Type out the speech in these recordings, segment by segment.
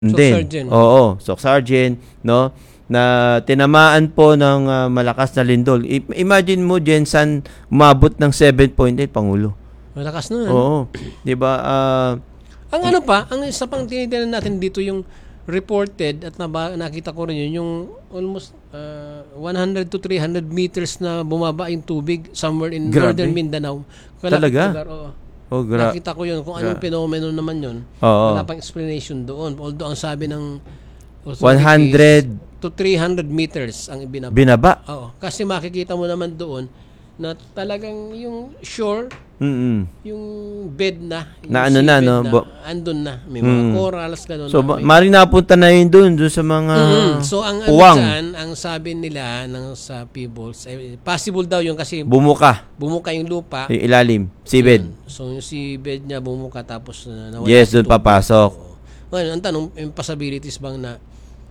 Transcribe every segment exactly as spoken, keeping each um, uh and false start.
din. Oo, Soc Sargent, no? Na tinamaan po ng uh, malakas na lindol. I- imagine mo, Jensan, umabot ng seven point eight, Pangulo. Malakas na. Oo. Di ba? Uh, ang ano pa, ang isa pang tinitingnan natin dito yung reported at naba, nakita ko rin yun, yung almost uh, one hundred to three hundred meters na bumaba yung tubig somewhere in Grabe. Northern Mindanao. Kalapit Talaga? Lugar, oh. Oh, gra- nakita ko yun. Kung anong gra- fenomeno naman yun. Oo. Wala pang explanation doon. Although ang sabi ng one hundred to three hundred meters ang ibinaba. Binaba? Oo. Kasi makikita mo naman doon na talagang yung shore, Mm-mm. yung bed na, yung na ano na, no? Na, andun na. May mga mm. corals, gano'n. So, na, may... maring napunta na yun doon, doon sa mga mm-hmm. So, ang uwang. ano dyan, ang sabi nila ng, sa Peebles, eh, possible daw yun kasi bumuka. Bumuka yung lupa. Yung ilalim. Seabed. Mm. So, yung seabed niya bumuka tapos uh, nawala. Yes, doon papasok. Ngayon, ang tanong, yung possibilities bang na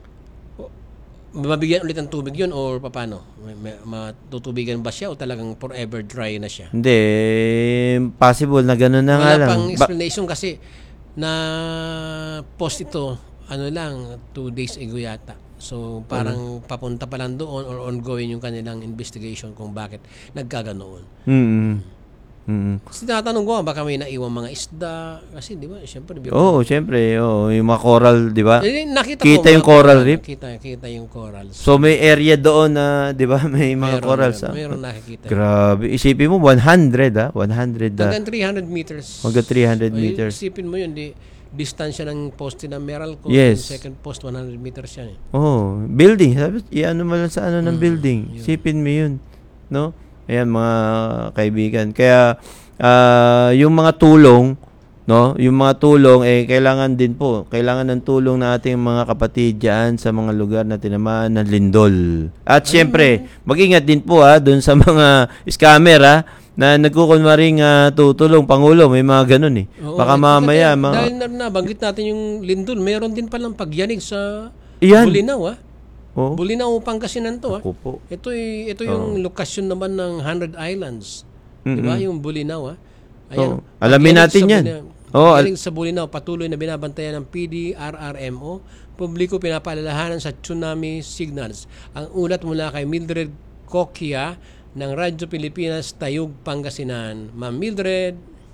mabigyan ulit ng tubig yun or paano? Matutubigan ba siya o talagang forever dry na siya? Hindi. Possible na gano'n na Wala nga lang. Wala pang explanation ba- kasi na post ito, ano lang, two days ago yata. So, parang uh-huh. papunta pa lang doon or ongoing yung kanilang investigation kung bakit nagkaganoon. Mm-hmm. Mm-hmm. Kasi tinatanong ko, baka may naiwang mga isda. Kasi, di ba, siyempre. Oo, oh, siyempre. Oh, yung mga coral, di ba? Eh, nakita kita ko, yung coral reef. Kita, kita yung corals. So, may area doon na, di ba, may mga meron, corals. Meron, ah. meron nakikita. Grabe. Isipin mo, one hundred, ah. one hundred. Ah. Hanggang three hundred meters. Hanggang three hundred meters. Isipin mo yun, di, distansya ng poste ng Meralco. Yes. Yung second post, one hundred meters yan. Eh. Oh, building. Sabi, i-ano mo lang sa ano ng mm, building. Yun. Isipin mo yun. No? Ayan, mga kaibigan. Kaya, Uh, yung mga tulong, no, yung mga tulong eh kailangan din po, kailangan ng tulong ng ating mga kapatid diyan sa mga lugar na tinamaan ng lindol. At siyempre, mag-ingat din po ha doon sa mga scammer ha na nagkukunwaring uh, tutulong Pangulo, may mga ganun eh. Oo, baka mamaya eh, mga dahil na nabanggit natin yung lindol, meron din palang pagyanig sa Iyan. Bulinaw ha. Oh. Bulinaw, Pangasinan to ha. Opo. Ito ay ito yung oh. lokasyon naman ng Hundred Islands. Mm-hmm. Diba? Yung Bulinaw, ha? Ayan. Oh. Alamin natin yan. Oh, al- sa Bulinaw, patuloy na binabantayan ng P D R R M O. Publiko pinapaalalahanan sa tsunami signals. Ang ulat mula kay Mildred Coquia ng Radyo Pilipinas, Tayug, Pangasinan. Ma'am Mildred.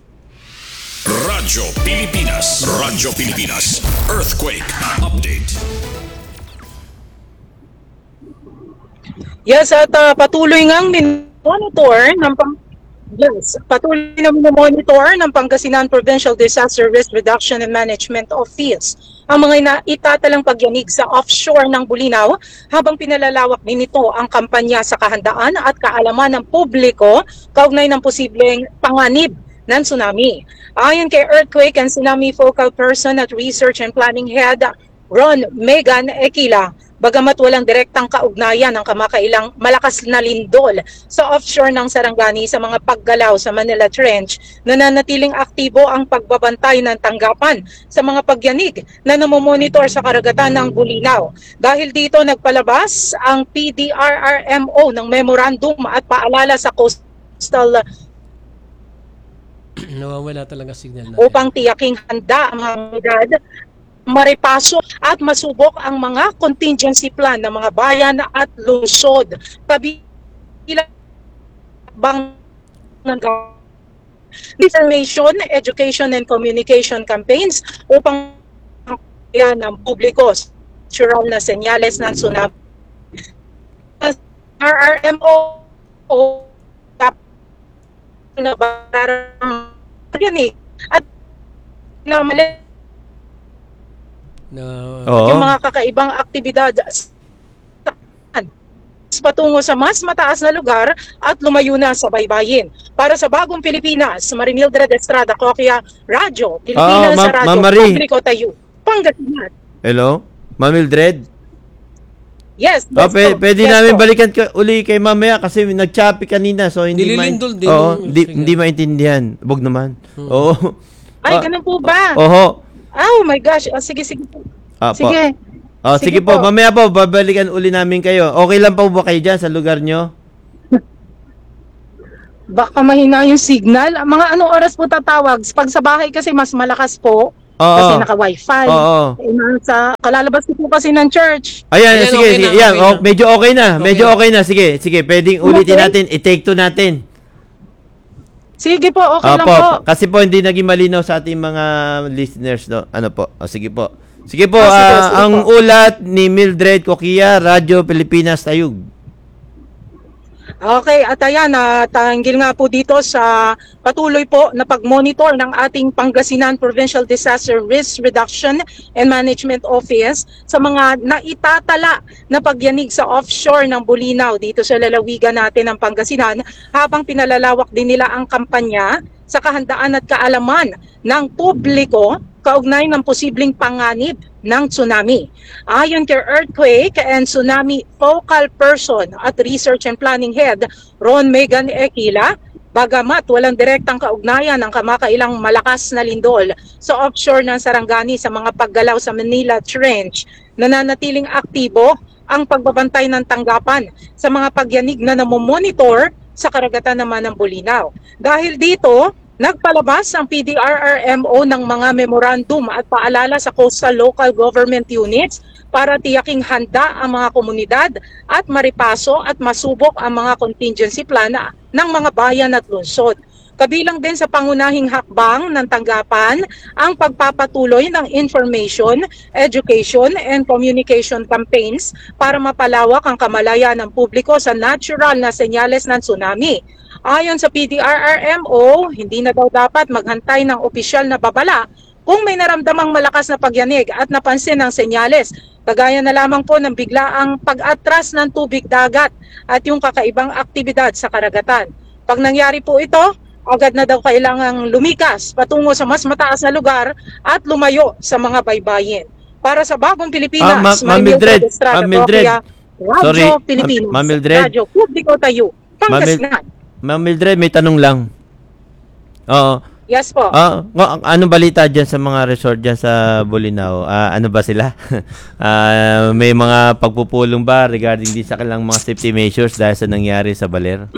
Radyo Pilipinas. Radyo Pilipinas. Earthquake Update. Yes, at uh, patuloy ngang min-monitor ng pang- Yes, patuloy na monitor ng Pangasinan Provincial Disaster Risk Reduction and Management Office ang mga itatalang pagyanig sa offshore ng Bulinaw habang pinalalawak din ito ang kampanya sa kahandaan at kaalaman ng publiko kaugnay ng posibleng panganib ng tsunami. Ayon kay Earthquake and Tsunami Focal Person at Research and Planning Head Ron Megan Equila, bagamat walang direktang kaugnayan ng kamakailang malakas na lindol sa offshore ng Sarangani sa mga paggalaw sa Manila Trench, nananatiling aktibo ang pagbabantay ng tanggapan sa mga pagyanig na namomonitor sa karagatan ng Bulinaw. Dahil dito nagpalabas ang P D R R M O ng memorandum at paalala sa coastal nawawala talaga signal natin. Upang tiyaking handa ang mga unidad maripaso at masubok ang mga contingency plan ng mga bayan at lungsod. Kabilang bang ng information, education and communication campaigns upang yan ng publiko natural na senyales ng tsunami. R R M O o na barang at na mali No. At yung mga kakaibang aktibidad patungo sa mas mataas na lugar at lumayo na sa baybayin. Para sa Bagong Pilipinas, Marimildred Estrada Coquia, Radyo Pilipinas, oh, sa Radyo Publiko Tayo, Pangasinan. Hello? Ma'am Mildred? Yes. Oh, p- po. pwede yes, namin po. balikan ka uli kay mamaya kasi nag-choppy kanina so hindi ma- din. Oo, hindi, hindi maintindihan. Wag naman. Hmm. Oo. Ay, ganun po ba? Oho. Oh my gosh. Oh, sige, sige po. Ah, sige. Oh, sige, sige po. po. Mamaya po, babalikan uli namin kayo. Okay lang po ba kayo dyan sa lugar nyo? Baka mahina yung signal. Mga anong oras po tatawag? Pag sa bahay kasi mas malakas po. Oo. Kasi naka-wifi. Oo. Eh, nasa, kalalabas ko po kasi ng church. Ayan, Ayan, sige, okay sige. na, Yan, okay oh, na. medyo okay na. Okay Medyo na. okay na. Sige, sige. Pwedeng ulitin Okay. natin. I-take two natin. Sige po, okay lang Opo, po. kasi po hindi naging malinaw sa ating mga listeners, no? Ano po? O, sige po. Sige po, Ah, sige, ah, sige ang po. ulat ni Mildred Coquia, Radyo Pilipinas Tayug. Okay, at ayan, uh, tanggil nga po dito sa patuloy po na pag-monitor ng ating Pangasinan Provincial Disaster Risk Reduction and Management Office sa mga naitatala na pagyanig sa offshore ng Bulinaw dito sa lalawigan natin ng Pangasinan, habang pinalalawak din nila ang kampanya sa kahandaan at kaalaman ng publiko kaugnay ng posibleng panganib ng tsunami. Ayon kay Earthquake and Tsunami Focal Person at Research and Planning Head Ron Megan Equila, bagamat walang direktang kaugnayan ng kamakailang malakas na lindol sa offshore ng Sarangani sa mga paggalaw sa Manila Trench, nananatiling aktibo ang pagbabantay ng tanggapan sa mga pagyanig na namomonitor sa karagatan naman ng Bulinaw. Dahil dito, nagpalabas ang P D R R M O ng mga memorandum at paalala sa coastal local government units para tiyaking handa ang mga komunidad at maripaso at masubok ang mga contingency plan ng mga bayan at lungsod. Kabilang din sa pangunahing hakbang ng tanggapan ang pagpapatuloy ng information, education, and communication campaigns para mapalawak ang kamalayan ng publiko sa natural na senyales ng tsunami. Ayon sa P D R R M O, hindi na daw dapat maghantay ng opisyal na babala kung may naramdamang malakas na pagyanig at napansin ang senyales. Kagaya na lamang po ng biglaang pag-atras ng tubig dagat at yung kakaibang aktibidad sa karagatan. Pag nangyari po ito, agad na daw kailangang lumikas patungo sa mas mataas na lugar at lumayo sa mga baybayin. Para sa Bagong Pilipinas, Ah, Ma- Ma'am Marimil Mildred, Estrada, Ma'am Mildred. Bocchia, Radyo Sorry, Ma- Pilipinas, Ma'am Mildred. Radyo Publiko Tayo, Pangasinan. Ma'am Mildred, may tanong lang. Oo. Yes po. Ah, nga- ano balita diyan sa mga resort diyan sa Bulinaw? Ah, ano ba sila? Ah, may mga pagpupulong ba regarding din sa kanilang mga safety measures dahil sa nangyari sa Baler?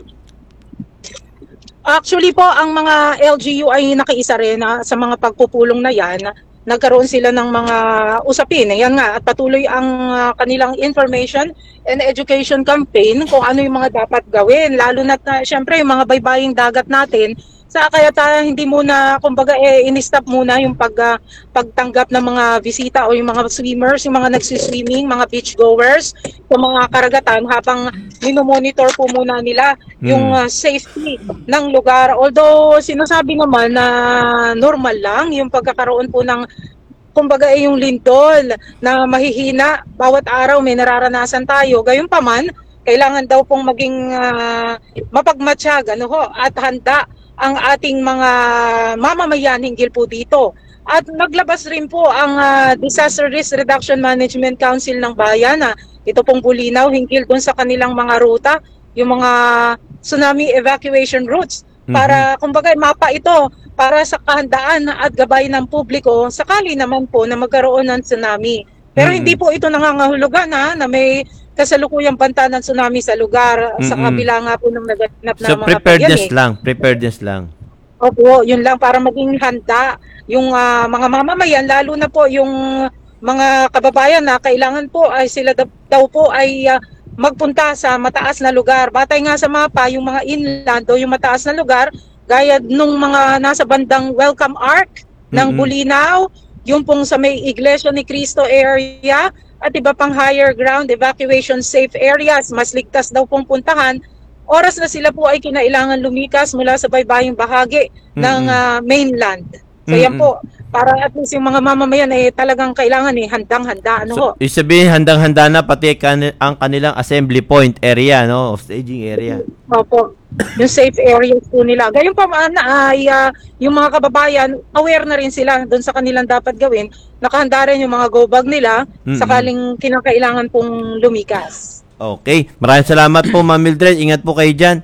Actually po, ang mga L G U ay nakiisa rin na sa mga pagpupulong na yan. Nagkaroon sila ng mga usapin. Yan nga, at patuloy ang ah, kanilang information and education campaign kung ano yung mga dapat gawin. Lalo na, uh, syempre, yung mga baybaying dagat natin, sa kaya tayo hindi muna, kumbaga, eh, in-stop muna yung pag, ah, pagtanggap ng mga bisita o yung mga swimmers, yung mga nagsiswimming, mga beach goers, sa mga karagatan habang minomonitor po muna nila yung Hmm. ah, safety ng lugar. Although sinasabi naman na normal lang yung pagkakaroon po ng, kumbaga, eh, yung lindol na mahihina. Bawat araw may nararanasan tayo. Gayunpaman, kailangan daw pong maging ah, mapagmatsyag, ano ho, at handa ang ating mga mamamayan hinggil po dito. At naglabas rin po ang ah, Disaster Risk Reduction Management Council ng Bayan, na ito pong Bulinaw, hinggil dun sa kanilang mga ruta, yung mga tsunami evacuation routes, para kumbaga mapa ito para sa kahandaan at gabay ng publiko sakali naman po na magkaroon ng tsunami. Pero Mhm. hindi po ito nangangahulugan ha, na may kasalukuyang banta ng tsunami sa lugar sa Mhm. kabila nga po ng naganap na So mga preparedness pagyanig. lang, preparedness lang. Opo, yun lang, para maging handa yung ah, mga mamamayan, lalo na po yung mga kababayan na kailangan po ay sila daw, daw po ay ah, magpunta sa mataas na lugar. Batay nga sa mapa, yung mga inland o yung mataas na lugar, gaya nung mga nasa bandang Welcome Arc ng Mm-mm. Bulinaw, yung pong sa may Iglesia ni Cristo area, at iba pang higher ground evacuation safe areas, mas ligtas daw pong puntahan. Oras na sila po ay kinailangan lumikas mula sa baybaying bahagi ng Mm-mm. ah, mainland. So yan Mm-mm. po, para at least yung mga mamamayan ay talagang kailangan eh, handang-handa. Ano ho? So, ibig sabihin, handang-handa na pati kan- ang kanilang assembly point area, no? O staging area. Opo, yung safe areas po nila. Gayun pa man ay ah, yung mga kababayan, aware na rin sila doon sa kanilang dapat gawin. Nakahanda rin yung mga go bag nila Mm-mm. sakaling kinakailangan pong lumikas. Okay. Maraming salamat po, Ma'am Mildred. Ingat po kayo dyan.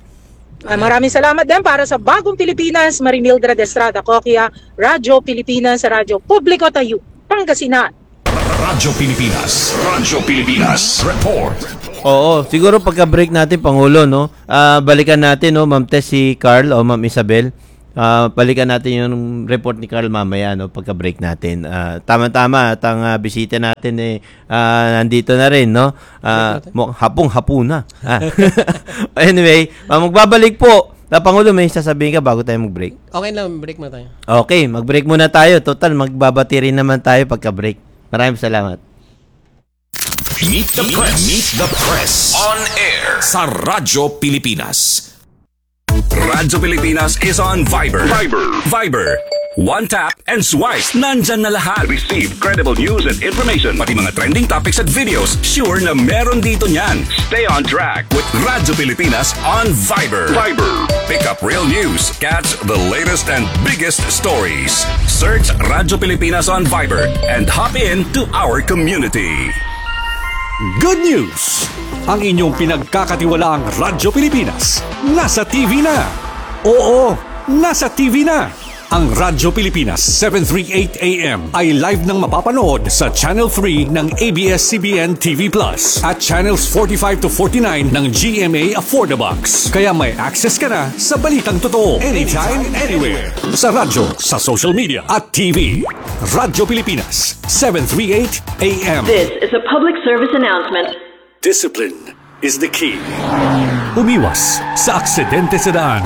Ah, maraming salamat din para sa Bagong Pilipinas, Marimildred Estrada, Coquia, Radyo Pilipinas, Radyo Publiko Tayo, Pangasinan. Radyo Pilipinas. Radyo Pilipinas. Report. Oo, siguro pagka-break natin, Pangulo, no? Ah, balikan natin, no, Ma'am Tess, si Carl o Ma'am Isabel. Ah, balikan natin yung report ni Carl mamaya, no, pagka-break natin. Ah, tama-tama at ang ah, bisita natin eh ah, nandito na rin, no. Ah, mo- hapong-hapon na. Ah. Anyway, ah, magbabalik po. Na Pangulo, may sasabihin ka bago tayo mag-break. Okay lang, break muna tayo. Okay, mag-break muna tayo. Total, magbabati rin naman tayo pagka-break. Maraming salamat. Meet the Press. Meet the Press. On air sa Radyo Pilipinas. Radyo Pilipinas is on Viber. Viber. Viber. One tap and swipe. Nandyan na lahat. Receive credible news and information. Pati mga trending topics at videos. Sure na meron dito niyan. Stay on track with Radyo Pilipinas on Viber. Viber. Pick up real news. Catch the latest and biggest stories. Search Radyo Pilipinas on Viber and hop in to our community. Good news! Ang inyong pinagkakatiwalaang Radyo Pilipinas nasa T V na. Oo, nasa T V na. Ang Radyo Pilipinas seven thirty-eight A M ay live nang mapapanood sa Channel three ng A B S C B N T V Plus at Channels forty-five to forty-nine ng G M A Affordabox. Kaya may access ka na sa balitang totoo anytime, anywhere. Sa radyo, sa social media at T V. Radyo Pilipinas seven thirty-eight A M. This is a public service announcement. Discipline is the key. Umiwas sa aksidente sa daan.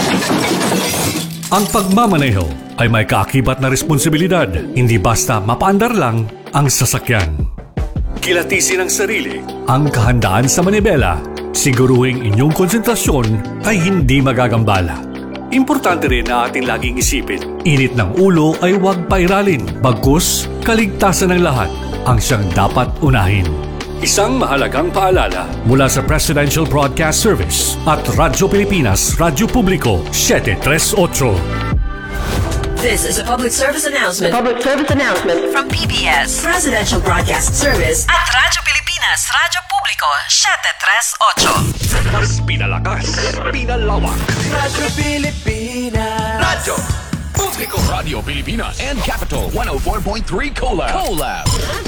Ang pagmamaneho ay may kaakibat na responsibilidad, hindi basta mapaandar lang ang sasakyan. Kilatisin ang sarili, ang kahandaan sa manibela, siguruhing inyong konsentrasyon ay hindi magagambala. Importante rin na ating laging isipin, init ng ulo ay huwag pairalin, bagkus kaligtasan ng lahat ang siyang dapat unahin. Isang mahalagang paalala mula sa Presidential Broadcast Service at Radyo Pilipinas, Radyo Publiko seven thirty-eight. This is a public service announcement. Public service announcement From P B S Presidential Broadcast Service at Radyo Pilipinas, Radyo Publiko seven thirty-eight. Mas pinalakas, pinalawak. Radyo Pilipinas. Radyo Publiko. Radio Pilipinas and Capital one oh four point three Collab. Collab.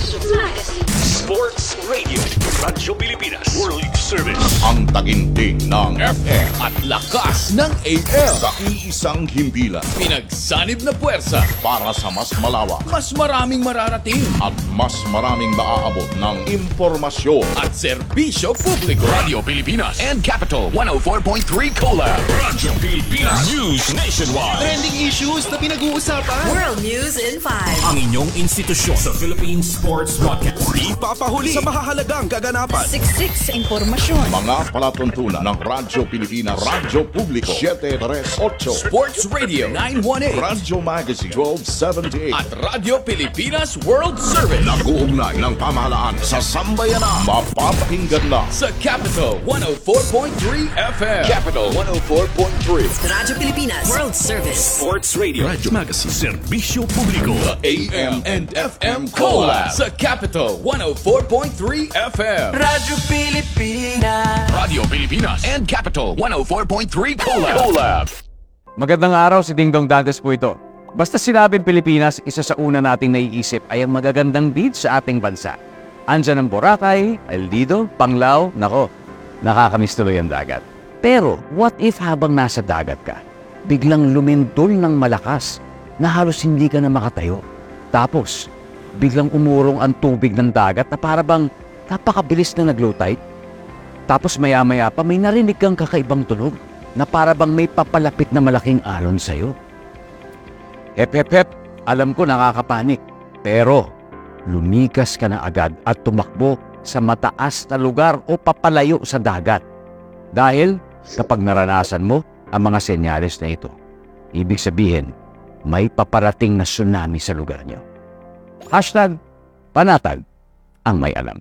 Sports Radio, Radyo Pilipinas, World Service. Ang taginting ng F M at lakas ng A M. sa iisang himpilan Pinagsanib na puwersa. para sa mas malawak Mas maraming mararating. at mas maraming maaabot ng impormasyon. At serbisyo publiko. Radio Pilipinas and Capital one oh four point three Collab. Radyo Pilipinas. News nationwide. Trending issues na pinag-uusapan. World News in five. Ang inyong institusyon sa Philippine Sports Broadcast. Di papahuli sa mahahalagang kaganapan. Siksik sa impormasyon. Mga palatuntunan ng Radyo Pilipinas, Radyo Publiko seven thirty-eight, Sports Radio nine eighteen Radyo Magazine twelve seventy-eight, at Radio Pilipinas World Service nag-uugnay ng pamahalaan sa sambayanan. Mapapakinggan na sa Capital one oh four point three F M. Capital one oh four point three. Radyo Pilipinas, World Service. Sports Radio, Radyo Magazine, Serbisyo Publiko. The A M and F M Collab sa Capital one oh four point three F M. Radyo Pilipinas. Radio Pilipinas and Capital one oh four point three Collab. Collab. Magandang araw, si Dingdong Dantes po ito. Basta sinabing Pilipinas, isa sa una nating naiisip ay ang magagandang beach sa ating bansa. Andyan ang Boracay, El Nido, Panglao, nako, nakakamiss tuloy ang dagat. Pero, what if habang nasa dagat ka, biglang lumindol ng malakas na halos hindi ka na makatayo? Tapos, biglang umurong ang tubig ng dagat na para bang napakabilis na nag-low tide? Tapos maya-maya pa may narinig kang kakaibang tunog na para bang may papalapit na malaking alon sa'yo. Hep hep hep, alam ko nakakapanik. Pero lumikas ka na agad at tumakbo sa mataas na lugar o papalayo sa dagat. Dahil kapag naranasan mo ang mga senyales na ito, ibig sabihin may paparating na tsunami sa lugar niyo. Hashtag panatag ang may alam.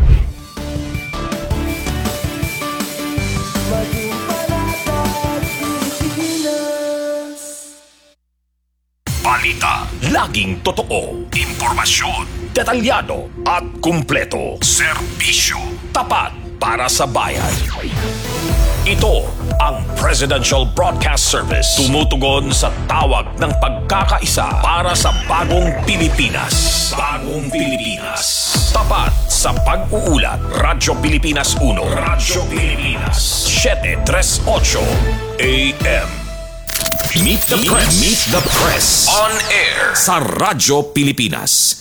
Balita, laging totoo, impormasyon, detalyado at kumpleto. Serbisyo, tapat para sa bayan. Ito ang Presidential Broadcast Service. Tumutugon sa tawag ng pagkakaisa para sa bagong Pilipinas. Bagong Pilipinas. Tapat sa pag-uulat. Radyo Pilipinas one. Radyo Pilipinas seven thirty-eight A M. Meet the Press. Meet the Press. On air sa Radyo Pilipinas.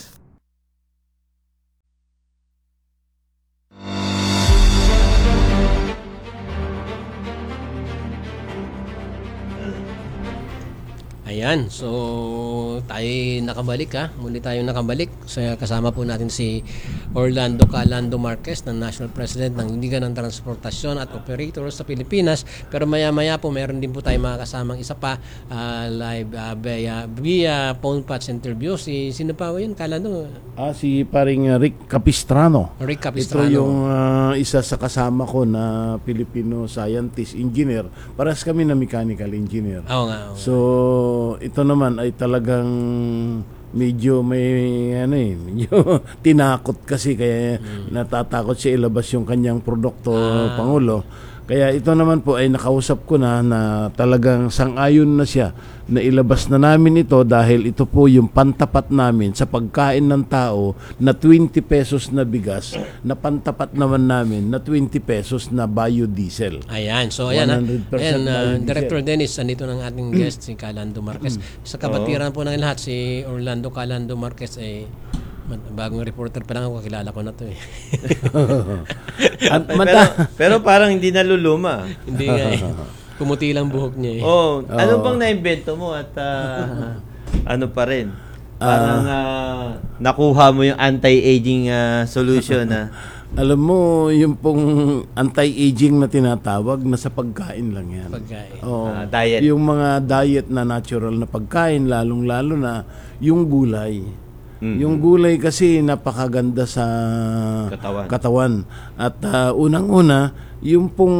Ayan, so tayo nakabalik ha. Muli tayo nakabalik. So, kasama po natin si Orlando Calando Marquez, ng National President ng Liga ng Transportasyon at Operators sa Pilipinas. Pero maya-maya po, meron din po tayo mga kasamang isa pa uh, live uh, via, via phone patch interview. Si, sino pa yun, Calando? Ah, si paring uh, Rick Capistrano. Rick Capistrano. Ito yung uh, isa sa kasama ko na Filipino scientist, engineer. Parehas kami na mechanical engineer. Oo nga. Oo. So, ito naman ay talagang medyo may ano eh, medyo tinakot kasi kaya hmm. natatakot siya ilabas yung kanyang produkto, ah. Pangulo. Kaya ito naman po ay nakausap ko na na talagang sang-ayon na siya na ilabas na namin ito dahil ito po yung pantapat namin sa pagkain ng tao na twenty pesos na bigas na pantapat naman namin na twenty pesos na biodiesel. Ayan. So, ayan. Ayan, uh, Director Dennis, andito ng ating guest, si Calando Marquez. Sa kabatiran po ng lahat, si Orlando Calando Marquez ay bagong reporter pa lang ako, kilala ko na to eh. At, pero, pero parang hindi naluluma. Hindi nga eh. Kumuti lang buhok niya eh. Oh, ano bang naimbento mo at uh, ano pa rin? Parang uh, nakuha mo yung anti-aging uh, solution na. Alam mo, yung pong anti-aging na tinatawag, nasa pagkain lang yan. Pagkain. Oh, uh, diet. Yung mga diet na natural na pagkain, lalong-lalo na yung gulay. Mm-hmm. Yung gulay kasi napakaganda sa katawan. katawan. At uh, unang-una, yung pong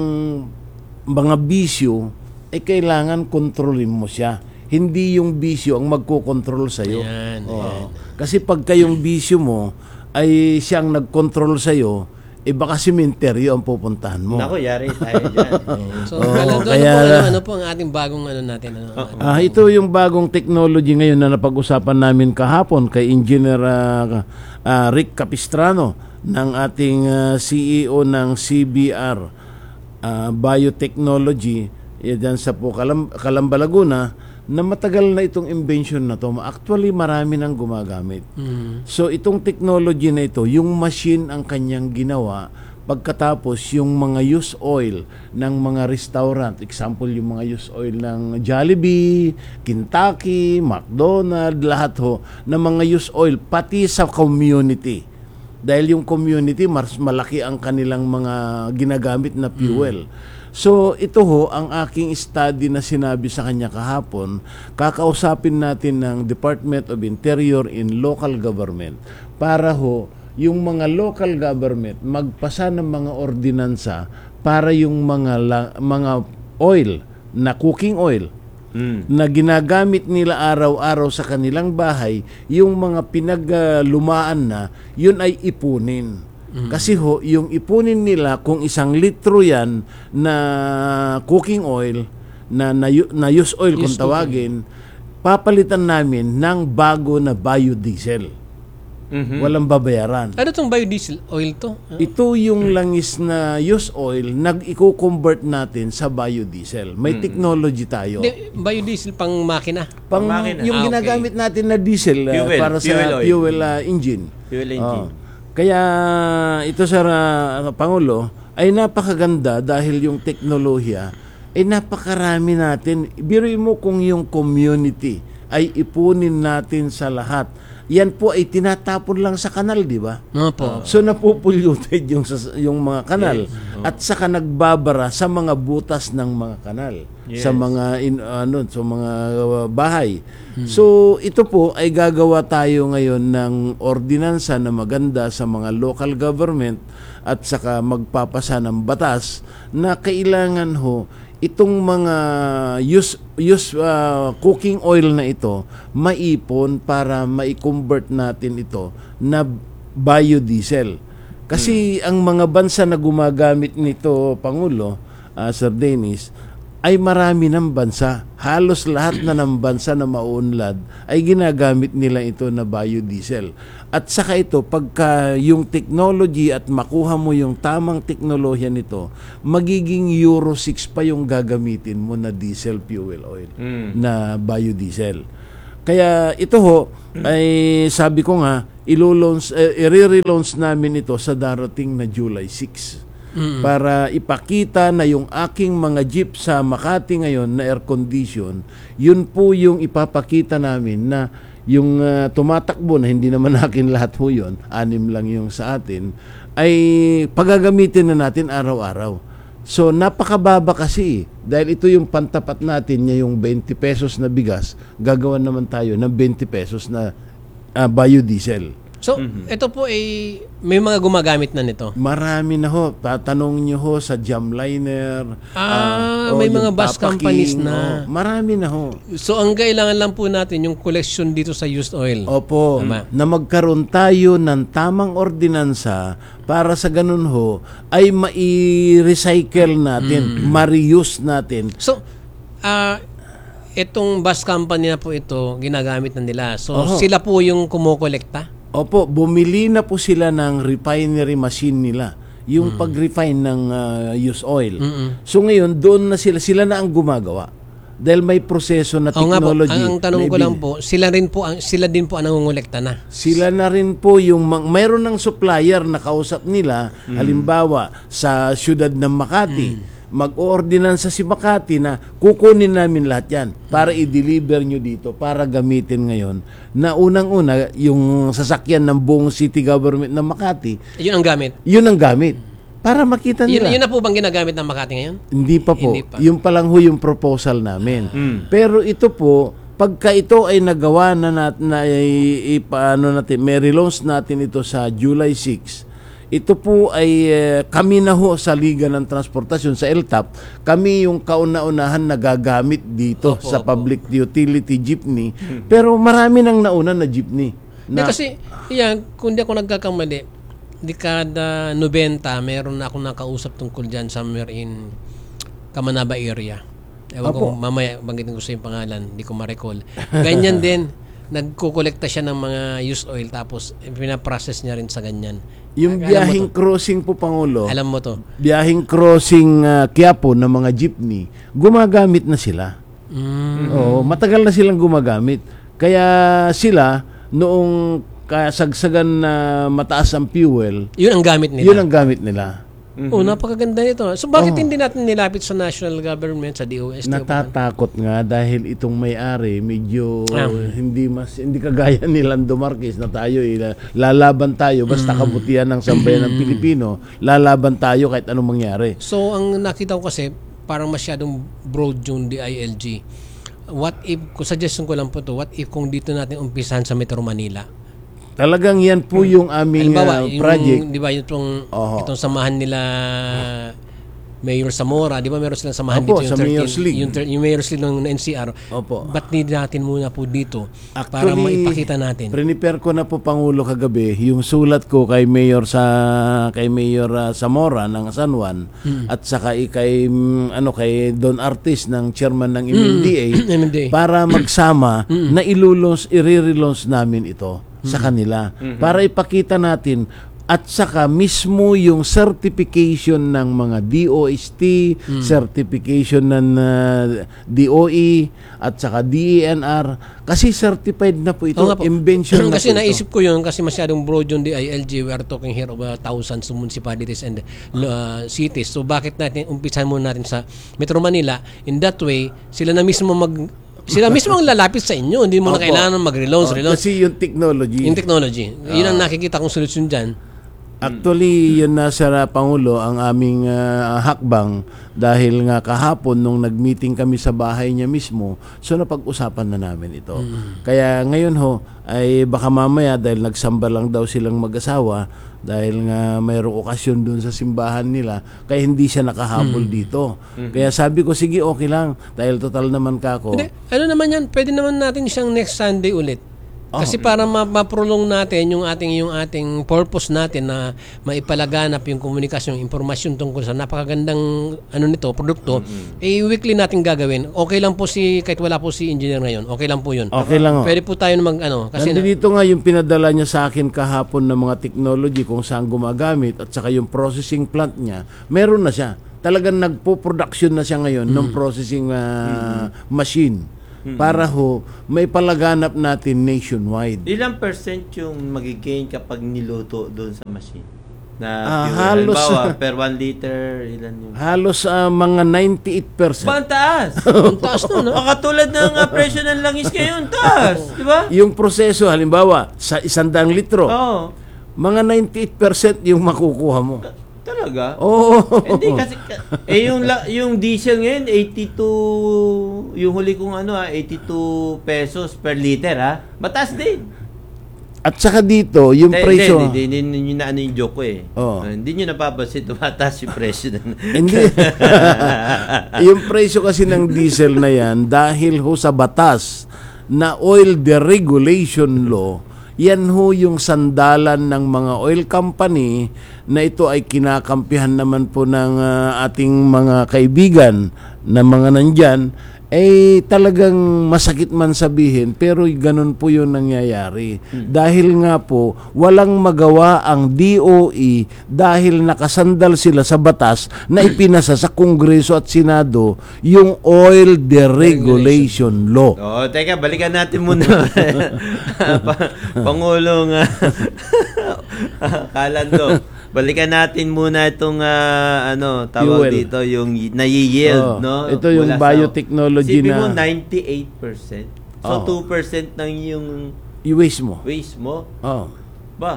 mga bisyo, ay kailangan kontrolin mo siya. Hindi yung bisyo ang magkokontrol sa'yo. Ayan, oh. ayan. Kasi pagka yung bisyo mo ay siyang nagkontrol sa'yo, eh baka simenteryo ang pupuntahan mo. Naku, yari tayo dyan. So, oh, Calando, kaya, ano, po, ano, ano po ang ating bagong ano natin? Ano, uh, uh, ito yung bagong technology ngayon na napag-usapan namin kahapon kay Engineer uh, uh, Rick Capistrano ng ating uh, C E O ng C B R uh, Biotechnology yan sa po Kalam- Calamba, Laguna, na matagal na itong invention na to. Actually, marami nang gumagamit. Mm. So, itong technology na ito, yung machine ang kanyang ginawa, pagkatapos yung mga used oil ng mga restaurant, example, yung mga used oil ng Jollibee, Kentucky, McDonald's, lahat ho, na mga used oil, pati sa community. Dahil yung community, mas malaki ang kanilang mga ginagamit na fuel. Mm. So, ito ho, ang aking study na sinabi sa kanya kahapon, kakausapin natin ng Department of Interior in Local Government para ho, yung mga local government magpasa ng mga ordinansa para yung mga, la, mga oil, na cooking oil, mm. na ginagamit nila araw-araw sa kanilang bahay, yung mga pinaglumaan na, yun ay ipunin. Mm-hmm. Kasi ho, yung ipunin nila, kung isang litro yan na cooking oil, na, na, na use oil kung tawagin, papalitan namin ng bago na biodiesel. Mm-hmm. Walang babayaran. Ano itong biodiesel oil to? Ito yung langis na use oil, nag-i-convert natin sa biodiesel. May mm-hmm. technology tayo. De, biodiesel pang makina? Pang, pang makina. Yung ah, ginagamit okay. natin na diesel uh, fuel, para fuel sa oil. fuel uh, engine. Fuel engine. Oh. Kaya ito sa uh, Pangulo ay napakaganda dahil yung teknolohiya ay napakarami natin. Biruin mo kung yung community ay ipunin natin sa lahat. Yan po ay tinatapon lang sa kanal, di ba? Opo. So napupolluted yung, yung mga kanal. Yes. Oh. At saka nagbabara sa mga butas ng mga kanal. Yes. Sa mga in, ano, sa mga bahay. Hmm. So ito po ay gagawa tayo ngayon ng ordinansa na maganda sa mga local government at saka magpapasa ng batas na kailangan ho itong mga use, use uh, cooking oil na ito maipon para mai-convert natin ito na biodiesel. Kasi hmm. ang mga bansa na gumagamit nito, Pangulo, uh, Sir Dennis, ay marami ng bansa. Halos lahat na ng bansa na maunlad ay ginagamit nila ito na biodiesel. At saka ito, pagka yung technology at makuha mo yung tamang teknolohiya nito, magiging Euro six pa yung gagamitin mo na diesel fuel oil, mm. na biodiesel. Kaya ito ho, ay sabi ko nga, ilo-launch, eh, i-re-launch namin ito sa darating na July sixth. Mm-hmm. Para ipakita na yung aking mga jeep sa Makati ngayon na air condition, yun po yung ipapakita namin na yung uh, tumatakbo na hindi naman akin lahat po yun, anim lang yung sa atin, ay pagagamitin na natin araw-araw. So napakababa kasi, dahil ito yung pantapat natin niya yung twenty pesos na bigas, gagawan naman tayo ng twenty pesos na uh, biodiesel. So, mm-hmm. ito po ay may mga gumagamit na nito. Marami na ho. Tatanong nyo ho sa Jamliner. Ah, uh, may mga bus companies na. Oh, marami na ho. So, ang kailangan lang po natin yung collection dito sa used oil. Opo. Tama. Na magkaroon tayo ng tamang ordinansa para sa ganun ho ay mai-recycle natin, mm-hmm. ma-reuse natin. So, ah, uh, itong bus company na po ito, ginagamit na nila. So, Oho. sila po yung kumukolekta? Opo, bumili na po sila ng refinery machine nila. Yung mm. pag-refine ng uh, used oil. Mm-mm. So ngayon, doon na sila, sila na ang gumagawa. Dahil may proseso na technology. Ang, ang tanong ko lang po, sila rin po ang sila din po ang nangongolekta na. Sila na rin po yung mayroon ng supplier na kausap nila, mm. halimbawa sa siyudad ng Makati. Mm. Mag-oordinansa si Makati na kukunin namin lahat yan para i-deliver nyo dito, para gamitin ngayon na unang-una yung sasakyan ng buong city government ng Makati. Yun ang gamit? Yun ang gamit. Para makita nila. Yun, yun na po bang ginagamit ng Makati ngayon? Hindi pa po. Hindi pa. Yung pa lang ho yung proposal namin. Mm. Pero ito po, pagka ito ay nagawa na natin, na ipaano natin, may relaunch natin ito sa July sixth, ito po ay uh, kami na ho sa Liga ng Transportasyon, sa L T A P, kami yung kauna-unahan na gagamit dito opo, sa public opo. utility jeepney. Hmm. Pero marami nang nauna na jeepney. Na, di kasi, yan, kung di ako nagkakamali, dekada ninety, meron na akong nakausap tungkol dyan somewhere in Kamanaba area. Ewan ko, mamaya, banggitin ko sa yung pangalan, hindi ko ma-recall. Ganyan din, nagkukolekta siya ng mga used oil tapos pinaprocess niya rin sa ganyan. Yung biyahing crossing po, Pangulo. Alam mo to. Biyahing crossing uh, Quiapo ng mga jeepney, gumagamit na sila. Mm. Oo, matagal na silang gumagamit. Kaya sila, noong kasagsagan na mataas ang fuel, yun ang gamit nila. Yun ang gamit nila. Mm-hmm. Oh, napakaganda nito. So bakit oh. hindi natin nilapit sa national government, sa D O S? Natatakot nga dahil itong may-ari medyo ah. hindi mas hindi kagaya ni Lando Marquez na tayo eh, lalaban tayo basta mm. kabutihan ng sambayan ng Pilipino, lalaban tayo kahit anong mangyari. So ang nakita ko kasi parang masyadong broad yung D I L G. What if, kung suggestion ko lang po to, what if kung dito natin umpisahan sa Metro Manila? Talagang yan po yung aming Halimbawa, uh, project. Yung, di ba, itong, itong samahan nila Mayor Zamora, di ba meron silang samahan Opo, dito yung sa Mayor's League. Yung, yung Mayor's League ng N C R. Opo. Ba't hindi natin muna po dito Actually, para maipakita natin? Prepare ko na po, Pangulo, kagabi yung sulat ko kay Mayor sa kay Mayor uh, Zamora ng San Juan hmm. at saka kay um, ano kay Don Artis ng chairman ng M M D A hmm. para magsama hmm. na ilulons i-relaunch namin ito sa kanila mm-hmm. para ipakita natin at saka mismo yung certification ng mga D O S T, mm. certification ng uh, D O E at saka D E N R kasi certified na po ito, oh, po. Invention na kasi po naisip ito. ko yun kasi masyadong broad yung D I L G. We are talking here about thousands of municipalities and uh, cities. So bakit natin umpisahan muna natin sa Metro Manila? In that way, sila na mismo mag sila mismo ang lalapit sa inyo. Hindi mo Opo. na kailangan mag-relaunch. Oh, kasi yung technology. Yung technology. Uh, yun ang nakikita kong solusyon dyan. Actually, yun na sa Pangulo ang aming uh, hakbang dahil nga kahapon nung nag-meeting kami sa bahay niya mismo, so napag-usapan na namin ito. Mm. Kaya ngayon ho, ay baka mamaya dahil nagsamba lang daw silang mag-asawa, dahil nga mayroong okasyon dun sa simbahan nila, kaya hindi siya nakahabol mm. dito. Mm-hmm. Kaya sabi ko, sige, okay lang, dahil total naman kako. Hindi, ano naman yan, pwede naman natin siyang next Sunday ulit. Kasi para ma- ma-prolong natin yung ating yung ating purpose natin na maipalaganap yung komunikasyon, impormasyon tungkol sa napakagandang ano nito, produkto, mm-hmm. eh weekly natin gagawin. Okay lang po si kahit wala po si engineer ngayon. Okay lang po 'yun. Okay lang. Oh. Pwede po tayo na mag ano kasi nandito na, nga yung pinadala niya sa akin kahapon ng mga technology kung saan gumagamit at saka yung processing plant niya, meron na siya. Talagang nagpo-production na siya ngayon mm-hmm. ng processing uh, mm-hmm. machine. Mm-hmm. Para ho, may palaganap natin nationwide. Ilang percent yung magigain kapag niluto doon sa machine? Na Ah, pure, halos, halimbawa, ah, per one liter, ilan yung... Halos uh, mga ninety-eight percent. Ba, ang taas! Ang taas nun, no? Katulad ng uh, presyo ng langis ngayon, taas! Di ba? Yung proseso, halimbawa, sa isandang litro, Oo. mga ninety-eight percent yung makukuha mo. Talaga? Oo. Hindi kasi eh yung la- yung diesel ngayon eighty-two, yung huli kong ano ah eighty-two pesos per liter ha. Mataas din. At saka dito, yung Hindi, presyo. Hindi, hindi, hindi, hindi na ano yung joke ko eh. Oo. Uh, hindi nyo napapansin tumataas yung presyo. Hindi. Yung presyo kasi ng diesel na yan, dahil ho sa batas na oil deregulation law, yan ho yung sandalan ng mga oil company na ito ay kinakampihan naman po ng uh, ating mga kaibigan na mga nandyan, eh talagang masakit man sabihin, pero ganun po yung nangyayari. Hmm. Dahil nga po, walang magawa ang D O E dahil nakasandal sila sa batas na ipinasa sa Kongreso at Senado yung Oil Deregulation Law. Oh, teka, balikan natin muna. pa- Pangulong uh, Calando. Balikan natin muna itong uh, ano, tawag Fuel. dito, yung nayi-yield, Oh, no? ito yung Mula sa- biotechnology Sipin na- mo, ninety-eight percent. So, Oh. two percent ng yung I-waste mo. waste mo. Oh. Ba?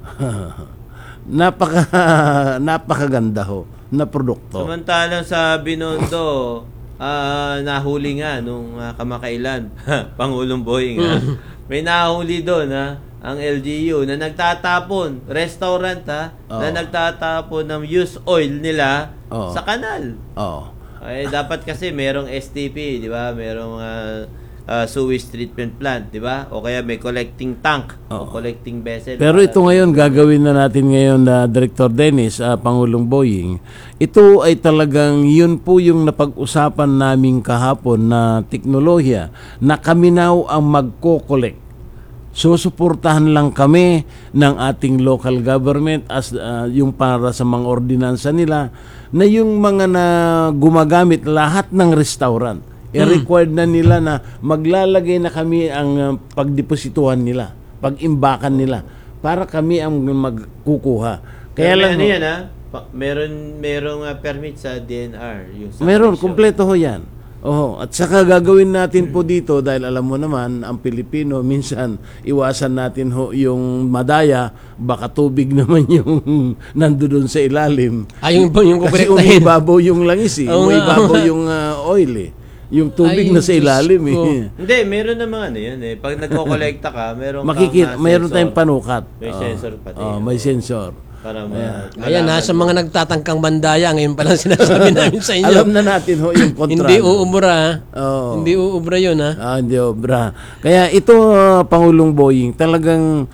Napaka napakaganda ho na produkto. Samantalang sa Binondo, ah nahuli nga nung uh, kamakailan, Pangulong Boying, ha? May nahuli doon, ha? Ang L G U na nagtatapon, restaurant ha, Oh. na nagtatapon ng used oil nila Oh. sa kanal. Oh. Eh dapat kasi merong S T P, di ba? Merong uh, uh, sewage treatment plant, di ba? O kaya may collecting tank o Oh. collecting vessel. Pero ito ngayon, gagawin na natin ngayon na Director Dennis, uh, Pangulong Boying, ito ay talagang yun po yung napag-usapan namin kahapon na teknolohiya na kami now ang magko-collect. Susuportahan lang kami ng ating local government as uh, yung para sa mga ordinansa nila na yung mga na gumagamit lahat ng restaurant. I-required na nila na maglalagay na kami ang uh, pagdeposituhan nila, pag-imbakan nila para kami ang magkukuha. Kaya Pero lang ano ho, yan ha? Pa- meron merong uh, permit sa D N R yung sa meron, commission. kumpleto ho yan. Oh, at saka gagawin natin po dito dahil alam mo naman ang Pilipino minsan iwasan natin ho yung madaya, baka tubig naman yung nandoon sa ilalim. Ay, yung, yung Kasi kukurektahin. umibabaw yung langis eh, Oo nga. umibabaw yung uh, oil eh. Yung tubig Ay, na sa Diyos ilalim ko. eh. Hindi, meron naman ano yan eh. Pag nagko-collecta ka, meron Makikita, kang uh, mayroon sensor. tayong panukat. May Oh. sensor pati. Oh, may sensor. Para ma- Ayan, malaman nasa mo. mga nagtatangkang bandaya, ngayon pa lang sinasabi namin sa inyo. Alam na natin ho yung kontrano. Hindi uubra, ha? Oo. Hindi uubra yun, ha? Ah, hindi obra. Kaya ito, uh, Pangulong Boying, talagang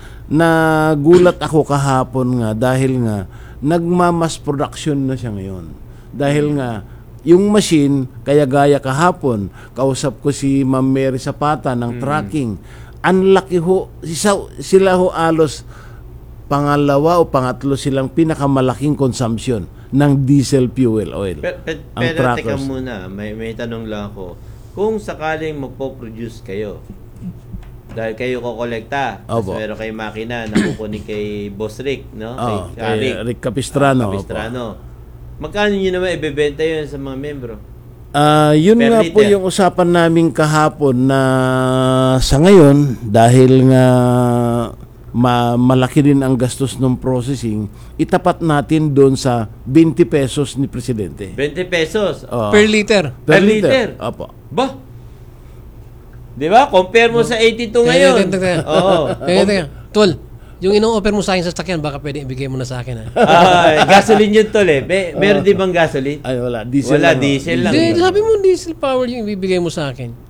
nagulat ako kahapon nga dahil nga nagmamas production na siya ngayon. Dahil nga, yung machine, kaya gaya kahapon, kausap ko si Ma'am Mary Zapata ng tracking. Ang laki ho, sila, sila ho alos pangalawa o pangatlo silang pinakamalaking consumption ng diesel fuel oil. Pero, pero, ang pero teka trackers. muna, may, may tanong lang ako. Kung sakaling magpo-produce kayo, dahil kayo kokolekta, tapos Opo. meron kayong makina na kukunin kay Boss Rick, no? Oh, kay, kay Rick, Rick Capistrano. Capistrano. Magkano nyo naman ibebenta yun sa mga membro? Ah, yun Per nga po liter. yung usapan namin kahapon na sa ngayon dahil nga ma- malaki din ang gastos ng processing, itapat natin doon sa twenty pesos ni Presidente. twenty pesos. Oh, Per liter. Per liter. Opo. Ba? Di ba? Compare mo sa eighty-two ngayon. Teka, teka, teka. Oo. Teka, teka. Tol, yung ino-offer mo sa akin sa sakyan, baka pwede ibigay mo na sa akin, ha? Ay, gasoline yun tol eh. May, meron di bang gasoline? Ay, wala. Diesel Wala, lang, oh. diesel lang. Hindi, sabi mo diesel power yung ibibigay mo sa akin.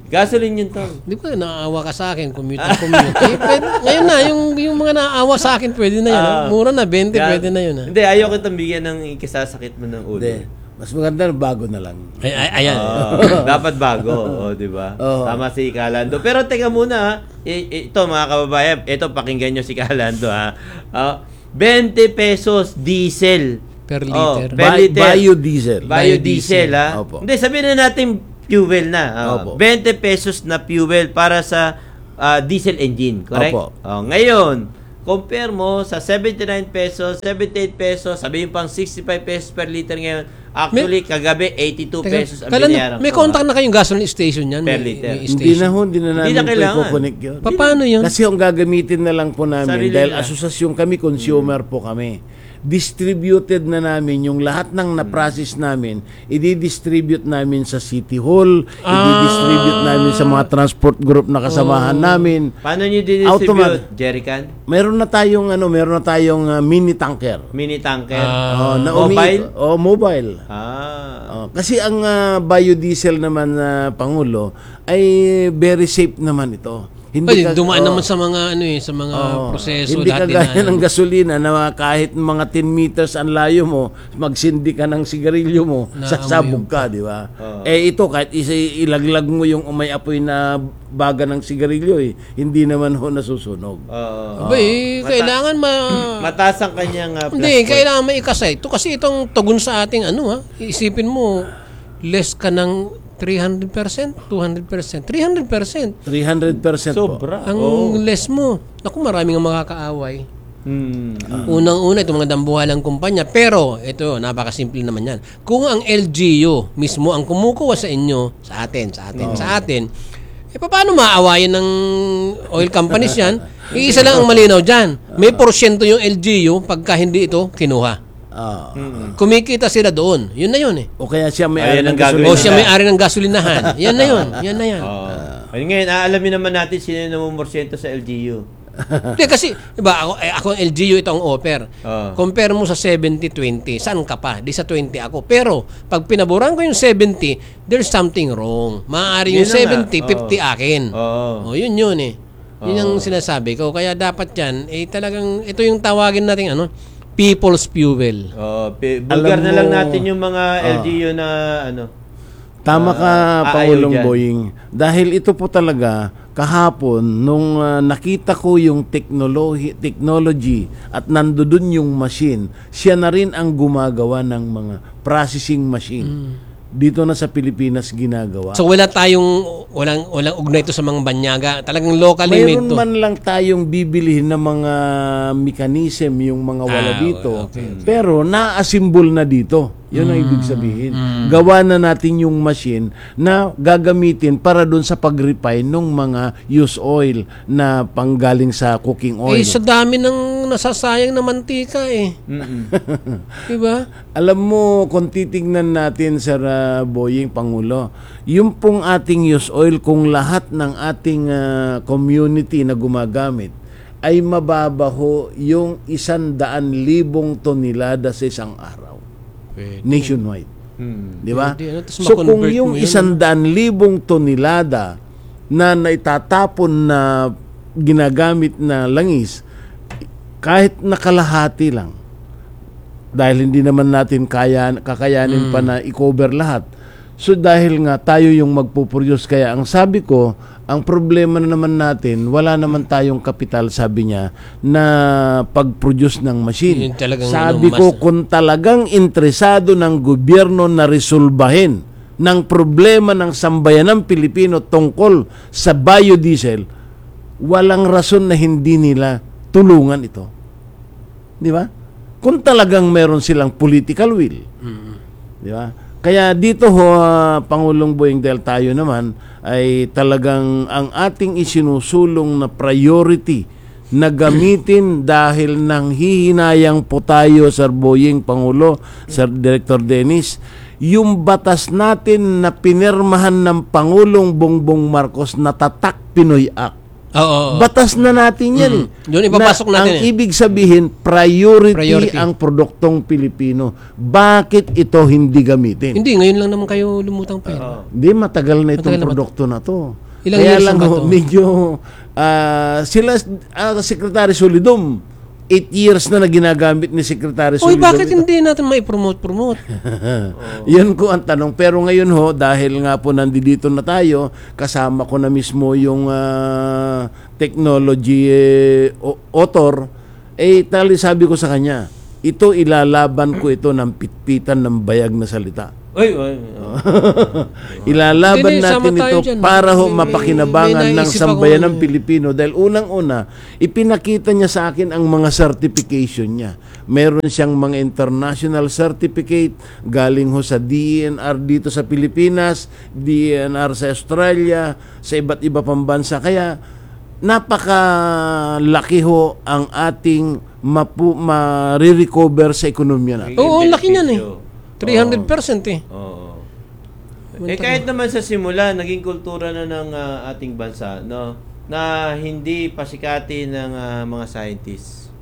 Gasoline yun, Tol. Di ba, naaawa ka sa akin, commute na commute. Eh, pwede, ngayon na, yung, yung mga naaawa sa akin, pwede na yun. Ah. Mura na, twenty, Ga- pwede na yun. Ha? Hindi, ayaw kitang bigyan ng ikasasakit mo ng ulo. Hindi. Mas maganda bago na lang. Ay, ay, ayan. Oo, dapat bago, oh, di ba? Oo. Tama si Kalando. Pero teka muna, ha. I- i- ito mga kababayan, ito pakinggan nyo si Kalando, ha. Ah, twenty pesos diesel. Per Oh, liter. per Bi- liter. biodiesel. Biodiesel, ha. Opo. Hindi, sabihin na natin fuel na. Oh, Opo. twenty pesos na fuel para sa ah, diesel engine, correct? Opo. Oh, ngayon, compare mo sa seventy-nine pesos, seventy-eight pesos, sabihin pang sixty-five pesos per liter ngayon. Actually, kagabi, eighty-two Teka, pesos ang kailan- binayaran may ko, contact ha. na kayong gasoline station yan? Per May- liter. may Hindi na station. ho, hindi na Hindi namin na ito kailangan. ikukunik yun. Pa- Paano yun? Kasi yung gagamitin na lang po namin, Sarili dahil nila. asosasyon kami, consumer po kami. Distributed na namin yung lahat ng na-process namin, i-distribute namin sa City Hall, i-distribute namin sa mga transport group na kasamahan namin. Paano nyo didistribute? Automat- Jerrycan? Meron na tayong ano, meron na tayong ah, mini tanker. Mini tanker? Oh, na umi- mobile? Oh, mobile. Ah. Oh, kasi ang ah, biodiesel naman na Pangulo ay very safe naman ito. Ay, dumaan oh, naman sa mga ano eh, sa mga oh, proseso. hindi lahat kagaya dinaan. ng gasolina na kahit mga ten meters ang layo mo, magsindi ka ng sigarilyo mo, Naamoy sasabog ka, di ba? Oo. Eh ito, kahit isa ilaglag mo yung umay apoy na baga ng sigarilyo, eh, hindi naman ho nasusunog. Oo. Aba eh, Mata- kailangan ma... Mataas ang kanyang uh, Hindi, kailangan maikasay. Ito kasi itong tugon sa ating ano ha, isipin mo, less ka ng three hundred percent, two hundred percent, three hundred percent. three hundred percent po. Sobra. Ang Oo. less mo. Naku, maraming ang makakaaway. Hmm. Unang-una, itong mga dambuhalang kumpanya. Pero, ito, napakasimple naman yan. Kung ang L G U mismo ang kumukuha sa inyo, sa atin, sa atin, sa atin, eh, paano maaawayan ng oil companies yan? Iisa lang ang malinaw dyan. May porsyento yung L G U pagka hindi ito kinuha. Ah. Kumikita sila doon. Yun na yun eh. O kaya siya may Ayan ari ng ang gagawin gasolina. O siya may-ari ng gasolinahan. Yan na yun. Yan na yan. Oo. Ayun ngayon, aalamin naman natin sino yung namumorsyento sa L G U. Hindi kasi, diba, ako, eh, ako ang L G U, ito ang offer. Oo. Compare mo sa seventy twenty, saan ka pa? Di sa twenty ako. Pero, pag pinaboran ko yung seventy, there's something wrong. Maaari yung Yun na nga. seventy, fifty Oo. akin. Oo. O, yun yun eh. Yun ang sinasabi ko. Kaya dapat yan, eh talagang, ito yung tawagin natin, ano, people's fuel. Oh, bulgar Alam na lang mo- natin yung mga L G U na ano. Tama ka, Ah, aayaw Pangulong dyan. Boying. Dahil ito po talaga, kahapon, nung ah, nakita ko yung technology, technology at nandoon yung machine, siya na rin ang gumagawa ng mga processing machine. Dito na sa Pilipinas ginagawa. So, wala tayong, walang, walang ugnay ito sa mga banyaga. Talagang locally made Mayroon to. man lang tayong bibilihin ng mga mechanism, yung mga wala Ah, dito. okay. Pero na-assemble na dito. Yun ang ibig sabihin. Gawa na natin yung machine na gagamitin para dun sa pag-refine ng mga used oil na panggaling sa cooking oil. Eh, sa dami ng nasasayang na mantika eh. Diba? Alam mo, kung titignan natin, Sir uh, Boying, Pangulo, yung pong ating used oil, kung lahat ng ating uh, community na gumagamit, ay mababaho yung isang daan libong tonelada sa isang araw. Nationwide. Hmm. Di ba? Pwede, ano, tas So kung ma-convert yung mo yun, isang daan libong tonelada na naitatapon na ginagamit na langis, kahit nakalahati lang, dahil hindi naman natin kaya, kakayanin pa na i-cover lahat. So dahil nga tayo yung magpuproduce, kaya ang sabi ko, ang problema na naman natin, wala naman tayong kapital, sabi niya, na pag-produce ng machine. Yun talagang Sabi ano, ko, mas- kung talagang interesado ng gobyerno na resolbahin ng problema ng sambayan ng Pilipino tungkol sa biodiesel, walang rason na hindi nila tulungan ito. Di ba? Kung talagang meron silang political will. Di ba? Kaya dito ho, uh, Pangulong Boying, dahil tayo naman ay talagang ang ating isinusulong na priority na gamitin dahil nang hihinayang po tayo, Sir Boying, Pangulo, Sir Director Dennis, yung batas natin na pinirmahan ng Pangulong Bongbong Marcos na Tatak Pinoy Act. Oo, oo, oo. Batas na natin yan eh. Mm. Doon ipapasok na, natin ang eh. ibig sabihin, priority, Priority. ang produktong Pilipino. Bakit ito hindi gamitin? Hindi, ngayon lang naman kayo lumutang pera. Hindi, matagal na itong Matagal na ba produkto na to. Ilang Kaya years lang na ba ho, to? medyo ah, sila, uh, Secretary Solidum, eight years na na ginagamit ni Secretary Oy, Solidum. bakit ito. hindi natin mai-promote-promote? Yan ko ang tanong. Pero ngayon ho, dahil nga po nandito na tayo, kasama ko na mismo yung ah, technology eh, o- author, eh tali sabi ko sa kanya, ito ilalaban ko ito ng pitpitan ng bayag na salita. Oy, oy. Ilalaban Hindi, sama natin tayo ito dyan. para ho May- mapakinabangan may ng naisip sambayan akong- ng Pilipino. Dahil unang-una, ipinakita niya sa akin ang mga certification niya. Meron siyang mga international certificate galing ho sa D E N R dito sa Pilipinas, D E N R sa Australia, sa iba't iba pang bansa. Kaya napakalaki ho ang ating mapu, ma-recover sa ekonomiya natin. Oo, laki niyan eh. three hundred percent eh. Oo. Eh kahit naman sa simula, naging kultura na ng ah, ating bansa, no, na hindi pasikatin ng ah, mga scientists.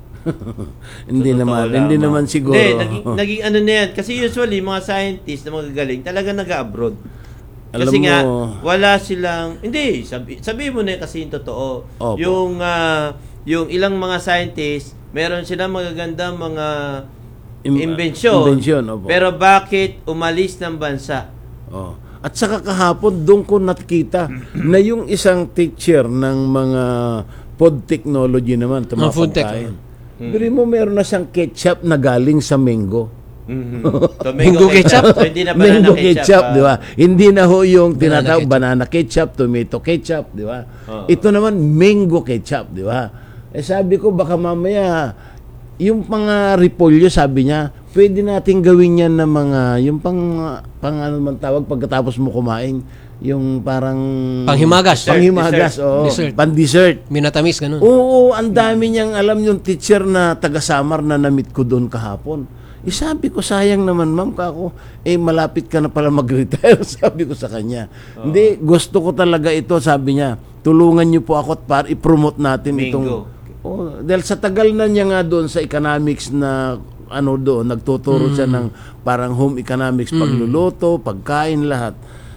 Hindi Sa naman, totoo hindi lamang. naman siguro. Hindi, naging, naging ano na yan. Kasi usually, mga scientists na magagaling, talaga nag-abroad. Kasi Alam nga, mo, wala silang, hindi, sabi, sabi mo na kasi yung totoo. Opo. Yung, ah, yung ilang mga scientists, meron silang magagandang mga Im- imbensyon. imbensyon, opo. Pero bakit umalis ng bansa? Oh. At saka kahapon, doon ko nakita na yung isang teacher ng mga food technology naman, Mga food tech. tumapagkain. Pero mo meron na siyang ketchup na galing sa mango. Mhm. So, Mango ketchup? So, hindi na banana Mango ketchup, ketchup, ah. di ba? Hindi na ho yung Banana tinatawag ketchup. banana ketchup, tomato ketchup, di ba? Oo. Ito naman mango ketchup, di ba? Eh sabi ko baka mamaya yung mga repolyo, sabi niya, pwede nating gawin yan ng mga yung pang pang ano man tawag pagkatapos mo kumain, yung parang Panghimagas. Panghimagas, oo. Dessert. Pan-dessert. Minatamis, ganun. Oo, ang dami niyang alam yung teacher na taga-Samar na namit ko doon kahapon. Eh, sabi ko, sayang naman, ma'am, kako, eh, malapit ka na pala mag-retire, sabi ko sa kanya. Hindi, gusto ko talaga ito, sabi niya, tulungan niyo po ako at para i-promote natin Mango. itong... Oh, dahil sa tagal na niya nga doon sa economics na ano doon, nagtuturo siya ng parang home economics, pagluluto, pagkain, lahat.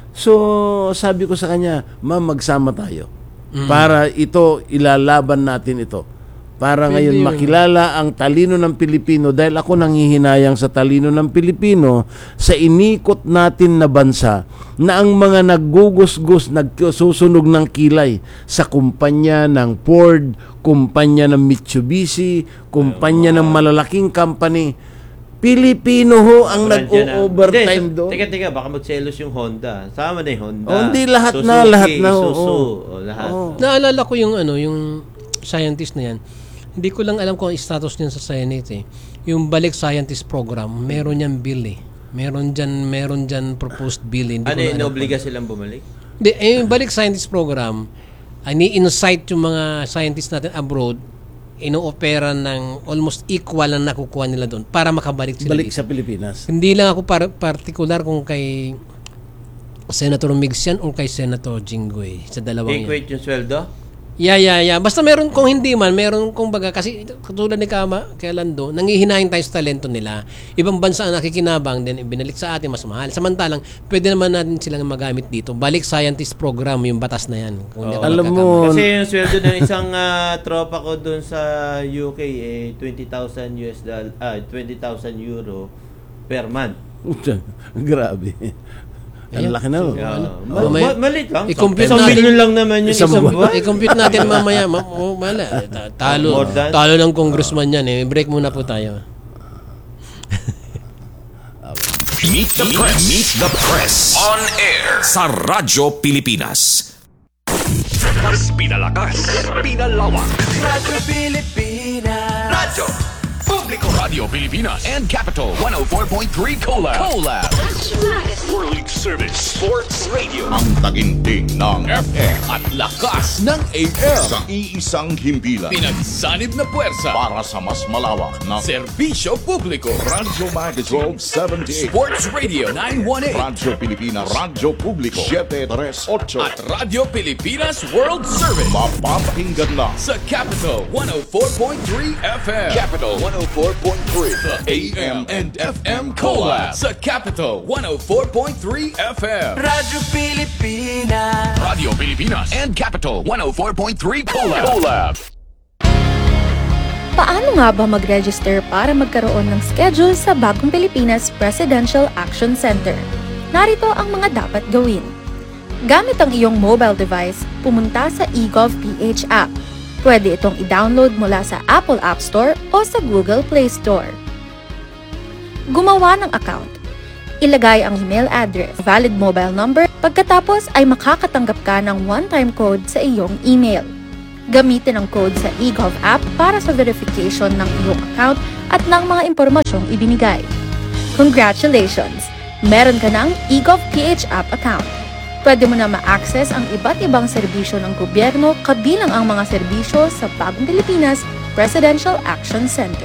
So, sabi ko sa kanya, ma'am, magsama tayo. Para ito, ilalaban natin ito. Para Pwede ngayon yun. makilala ang talino ng Pilipino dahil ako nanghihinayang sa talino ng Pilipino sa inikot natin na bansa na ang mga naggugusgus, nagsusunog ng kilay sa kumpanya ng Ford, kumpanya ng Mitsubishi, kumpanya ng malalaking company. Pilipino ho ang nag-overtime Hindi, doon. Teka, teka, baka magselos yung Honda. Sama na yung Honda. Oh, hindi, lahat Suzuki, na, lahat na, oo. Isuzu, oh, lahat. Oo. Naalala ko yung ano, yung scientist na yan. Hindi ko lang alam kung ang status niyan sa Senate eh. Yung Balik Scientist Program, meron yan bill eh. Meron dyan, meron dyan proposed bill. Hindi Ano ko na yun, alam naobliga silang bumalik? Hindi, eh, yung Balik Scientist Program, ay ni-incite yung mga scientists natin abroad, ino-opera ng almost equal ang nakukuha nila doon para makabalik sila. Balik dito. sa Pilipinas. Hindi lang ako par- particular kung kay Senator Migsian o kay Senator Jinggoy sa dalawang yan. Equate yung sweldo? Yeah, yeah, yeah. Basta meron, kung hindi man, meron kung baga, kasi katulad ni Kama, kay Lando, nangihinahin tayo sa talento nila. Ibang bansa ang nakikinabang, din binalik sa atin, mas mahal. Samantalang, pwede naman natin silang magamit dito. Balik Scientist Program, yung batas na yan. Kung hindi ako Alam mo, nagkakamali. Kasi yung sweldo ng isang ah, tropa ko dun sa U K, eh, twenty thousand U S dollar, ah, twenty thousand euro per month. grabe. Ang laki na. oh. Yeah. Ma- Mamaya- ma- malit lang. I-compute Isang natin- milyon lang naman yun Isang isang buwan. buwan. I-compute natin mamaya. Ma- oh, mala. Ta- Talo. More than- Talo ng congressman yan eh. Break muna po tayo. Meet the Press. Meet the Press. On air sa Radyo Pilipinas. Mas pinalakas, pinalawak. Radyo Pilipinas. Radyo Publiko. Publico, Radio Pilipinas, and Capital one oh four point three Collab. Collab. World Service Sports Radio. Ang taginting ng F M at lakas ng A M. sa iisang himpilan Pinagsanib na puwersa. para sa mas malawak na Serbisyo Publico. Radyo Magazine twelve seventy-eight, Sports Radio nine one eight. Radyo Pilipinas, Radyo Publico seven thirty-eight, At Radio Pilipinas World Service. mapapakinggan lang Sa Capital one oh four point three F M. Capital one oh four point three. The A M and F M Collab. Sa Capital one oh four point three F M. Radyo Pilipinas. Radio Pilipinas and Capital one oh four point three Collab. Collab. Paano nga ba mag-register para magkaroon ng schedule sa Bagong Pilipinas Presidential Action Center? Narito ang mga dapat gawin. Gamit ang iyong mobile device, pumunta sa eGovPH app. Pwede itong i-download mula sa Apple App Store o sa Google Play Store. Gumawa ng account. Ilagay ang email address, valid mobile number, pagkatapos ay makakatanggap ka ng one-time code sa iyong email. Gamitin ang code sa eGov app para sa verification ng iyong account at ng mga impormasyong ibinigay. Congratulations! Meron ka ng eGovPH app account. Pwede mo na ma-access ang iba't ibang serbisyo ng gobyerno kabilang ang mga serbisyo sa Bagong Pilipinas Presidential Action Center.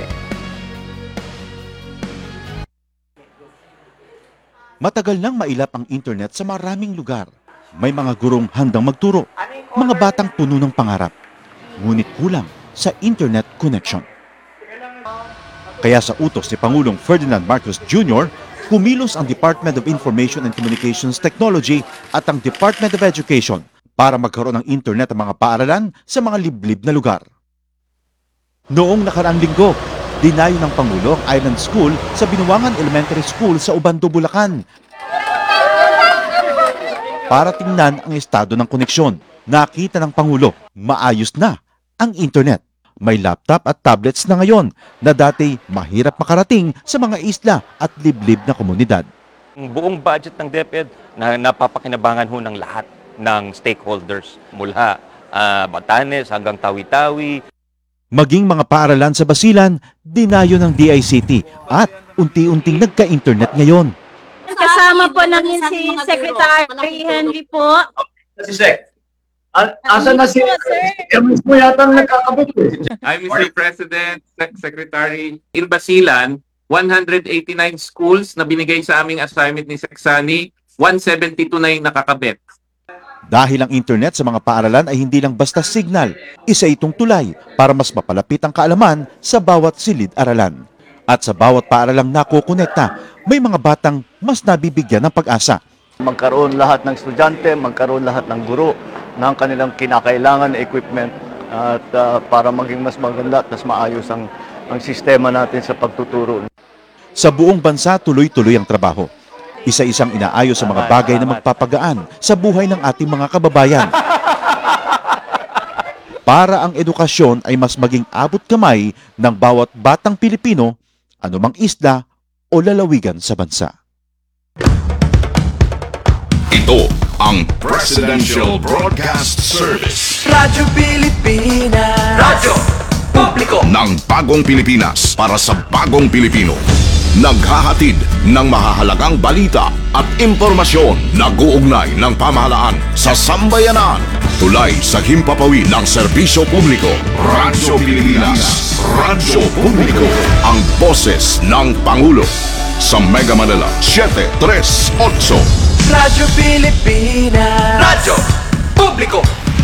Matagal nang mailap ang internet sa maraming lugar. May mga gurong handang magturo, mga batang puno ng pangarap. Ngunit kulang sa internet connection. Kaya sa utos ni Pangulong Ferdinand Marcos Junior, kumilos ang Department of Information and Communications Technology at ang Department of Education para magkaroon ng internet ang mga paaralan sa mga liblib na lugar. Noong nakaraang linggo, dinayo ng Pangulo ang Island School sa Binuangan Elementary School sa Ubando, Bulacan. Para tingnan ang estado ng koneksyon, nakita ng Pangulo, maayos na ang internet. May laptop at tablets na ngayon na dati mahirap makarating sa mga isla at liblib na komunidad. Ang buong budget ng DepEd na napapakinabangan ho ng lahat ng stakeholders mula uh, Batanes hanggang Tawi-Tawi. Maging mga paaralan sa Basilan, dinayo ng D I C T at unti-unting nagka-internet ngayon. Kasama po namin si Secretary Henry po. Si Sec. Asa na si Ernest mo yata nagkakabit eh. I'm Mister President, Sec Secretary. In Basilan, one hundred eighty-nine schools na binigay sa aming assignment ni Seksani, one seventy-two na yung nakakabit. Dahil ang internet sa mga paaralan ay hindi lang basta signal, isa itong tulay para mas mapalapit ang kaalaman sa bawat silid-aralan. At sa bawat paaralang nakokonekta, may mga batang mas nabibigyan ng pag-asa. Magkaroon lahat ng estudyante, magkaroon lahat ng guro ng kanilang kinakailangan na equipment at uh, para maging mas maganda at mas maayos ang, ang sistema natin sa pagtuturo. Sa buong bansa, tuloy-tuloy ang trabaho. Isa-isang inaayos sa mga bagay na magpapagaan sa buhay ng ating mga kababayan. Para ang edukasyon ay mas maging abot kamay ng bawat batang Pilipino, anumang isla o lalawigan sa bansa. Ito ang Presidential Broadcast Service. Radyo Pilipinas. Radyo Publiko ng Bagong Pilipinas para sa Bagong Pilipino. Naghahatid ng mahahalagang balita at impormasyon na guugnay ng pamahalaan sa sambayanan. Tulay sa himpapawid ng serbisyo publiko. Radyo Pilipinas. Radyo Publiko. Ang boses ng Pangulo. Sa Mega Manila, seven thirty-eight. Radyo Pilipinas. Radyo Publiko.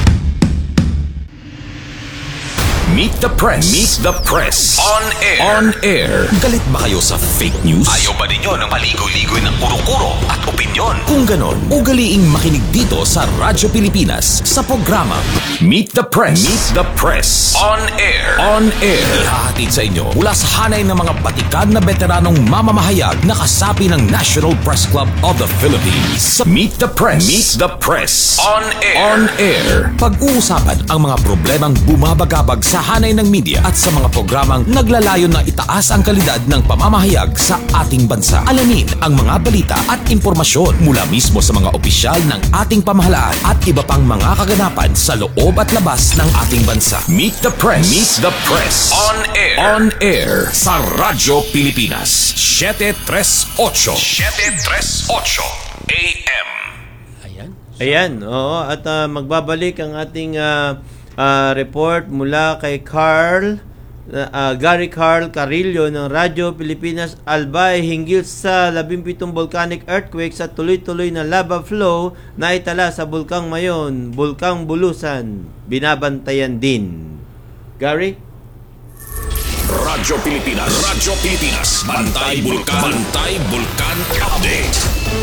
Meet the Press. Meet the Press. On air. On air. Galit ba kayo sa fake news? Ayaw ba ninyo ng maligoy-ligoy ng kuro-kuro at opinyon? Kung ganon, ugaliing makinig dito sa Radyo Pilipinas sa programa Meet the Press. Meet the Press. On air. On air. Ihahatid sa inyo mula sa hanay ng mga batikad na veteranong mamamahayag na kasapi ng National Press Club of the Philippines. Meet the Press. Meet the Press. On air. On air. Pag-uusapan ang mga problemang bumabagabag sa sa hanay ng media at sa mga programang naglalayon na itaas ang kalidad ng pamamahayag sa ating bansa. Alamin ang mga balita at impormasyon mula mismo sa mga opisyal ng ating pamahalaan at iba pang mga kaganapan sa loob at labas ng ating bansa. Meet the Press. Meet the Press. On air. On air sa Radyo Pilipinas. seven tres ocho. seven tres ocho A M. Ayan, oo. At uh, magbabalik ang ating uh, uh, report mula kay Carl, uh, uh, Gary Carl Carillo ng Radyo Pilipinas Albay hinggil sa labing pitong volcanic earthquake sa tuloy-tuloy na lava flow na itala sa Bulkang Mayon, Bulkang Bulusan. Binabantayan din. Gary? Radyo Pilipinas. Radyo Pilipinas. Bantay Bulkan. Bantay Bulkan Update.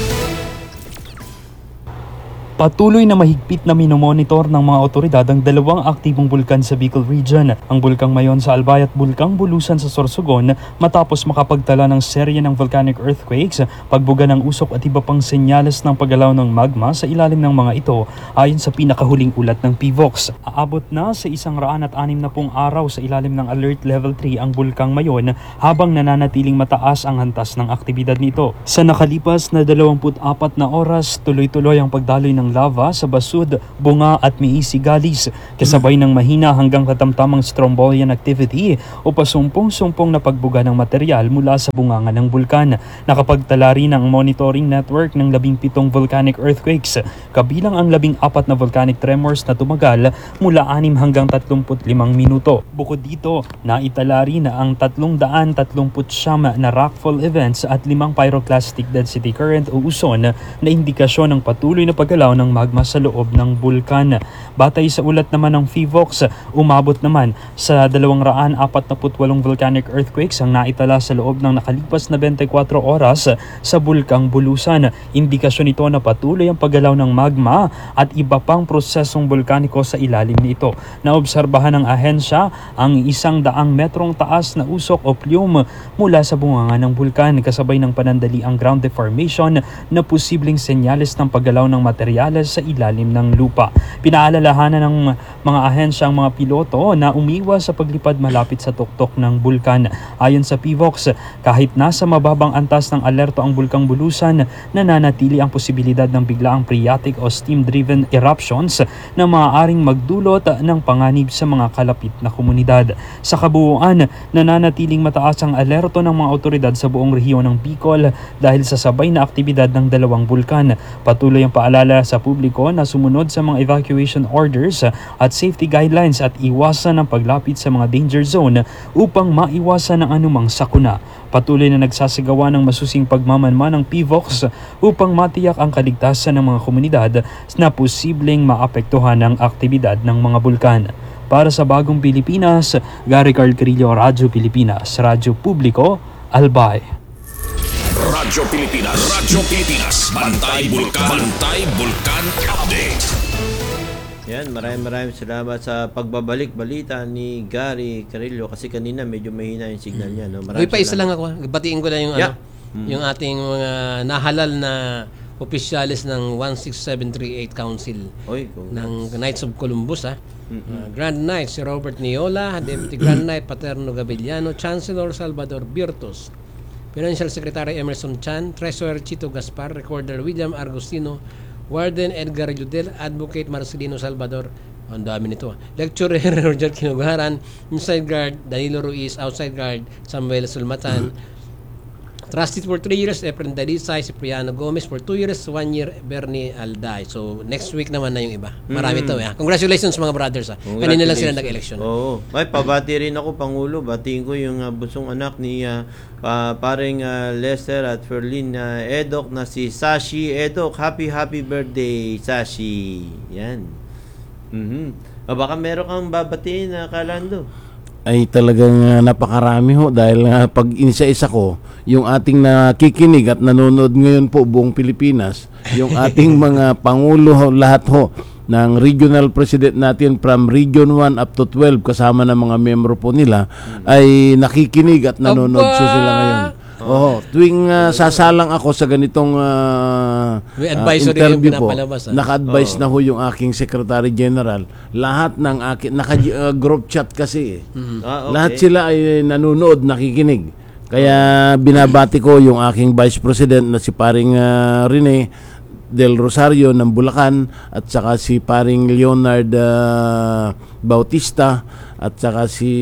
Patuloy na mahigpit na minomonitor ng mga otoridad ang dalawang aktibong bulkan sa Bicol Region, ang Bulkang Mayon sa Albay at Bulkang Bulusan sa Sorsogon, matapos makapagtala ng serye ng volcanic earthquakes, pagbuga ng usok at iba pang senyales ng paggalaw ng magma sa ilalim ng mga ito ayon sa pinakahuling ulat ng P V O X. Aabot na sa isang raan at anim na pong araw sa ilalim ng Alert Level three ang Bulkang Mayon habang nananatiling mataas ang antas ng aktibidad nito. Sa nakalipas na dalawampu't apat na oras, tuloy-tuloy ang pagdaloy ng lava sa Basud, Bunga at Miisigalis kasabay ng mahina hanggang katamtamang strombolian activity o pasumpong-sumpong na pagbuga ng material mula sa bunganga ng bulkan. Nakapagtala rin ang monitoring network ng labing pitong volcanic earthquakes, kabilang ang labing apat na volcanic tremors na tumagal mula anim hanggang tatlumput limang minuto. Bukod dito, naitala rin ang tatlong daan tatlumput siyam na rockfall events at limang pyroclastic density current o uson na indikasyon ng patuloy na paggalaw ng magma sa loob ng bulkan. Batay sa ulat naman ng P V O X, umabot naman sa dalawang raan apat na putwalong volcanic earthquakes ang naitala sa loob ng nakalipas na twenty-four oras sa Bulkang Bulusan. Indikasyon ito na patuloy ang paggalaw ng magma at iba pang prosesong bulkaniko sa ilalim nito. Naobserbahan ng ahensya ang isang daang metrong taas na usok o plume mula sa bunganga ng bulkan kasabay ng panandaliang ground deformation na posibleng senyales ng paggalaw ng materyales sa ilalim ng lupa. Pinaalalahanan ng mga ahensya ang mga piloto na umiwas sa paglipad malapit sa tuktok ng bulkan. Ayon sa P V O X, kahit nasa mababang antas ng alerto ang Bulkang Bulusan, nananatili ang posibilidad ng biglaang phreatic o steam-driven eruptions na maaaring magdulot ng panganib sa mga kalapit na komunidad. Sa kabuuan, nananatiling mataas ang alerto ng mga otoridad sa buong rehiyon ng Bicol dahil sa sabay na aktibidad ng dalawang bulkan. Patuloy ang paalala sa publiko na sumunod sa mga evacuation orders at safety guidelines at iwasan ang paglapit sa mga danger zone upang maiwasan ang anumang sakuna. Patuloy na nagsasagawa ng masusing pagmamanman ng P V O X upang matiyak ang kaligtasan ng mga komunidad na posibleng maapektuhan ng aktibidad ng mga bulkan. Para sa Bagong Pilipinas, Gary Carl Carillo, Radyo Pilipinas, Radyo Publiko, Albay. Radyo Pilipinas. Radyo Pilipinas. Bantay Bulkan. Bantay Bulkan Update. Yan, maraming maraming salamat sa pagbabalik balita ni Gary Carillo kasi kanina medyo mahina yung signal niya. No? Uy, pa isa lang ako. Batiin ko na yung, yeah. ano, mm. yung ating mga nahalal na opisyalis ng one six seven three eight Council Oy, ng Knights of Columbus. Ha? Uh, Grand Knight si Robert Niola, Deputy Grand Knight Paterno Gabellano, Chancellor Salvador Birtos, Financial Secretary Emerson Chan, Treasurer Chito Gaspar, Recorder William Argustino, Warden Edgar Judel, Advocate Marcelino Salvador, ang dami nito. Lecturer Roger Kinugaran, Inside Guard Danilo Ruiz, Outside Guard Samuel Sulmatan, Trusted for three years, Efren Dalisay, Cipriano Gomez for two years, one year, Bernie Alday. So, next week naman na yung iba. Marami mm. to. Eh. Congratulations mga brothers. Ha. Kanina lang sila nag-election. Oo. Ay, pabati rin ako, Pangulo. Batiin ko yung uh, busong anak ni uh, uh, paring uh, Lester at Ferlin uh, Edok na si Sashi Edok. Happy, happy birthday, Sashi. Yan. Mm-hmm. O, baka meron kang babatiin na uh, Kalando. Ay talagang uh, napakarami ho dahil uh, pag inisa-isa ko yung ating nakikinig at nanonood ngayon po buong Pilipinas, yung ating mga pangulo ho, lahat ho ng regional president natin from region one up to twelve kasama ng mga membro po nila ay nakikinig at nanonood so sila ngayon. Oo, tuwing uh, sasalang ako sa ganitong uh, May uh, advisory yung interview po, pinapalabas, ah. naka-advise Oo. na ho yung aking Secretary General. Lahat ng aking, naka-group chat kasi eh. Mhm. Ah, okay. Lahat sila ay nanonood, nakikinig. Kaya binabati ko yung aking Vice President na si paring uh, Rene Del Rosario ng Bulacan at saka si paring Leonard uh, Bautista at saka si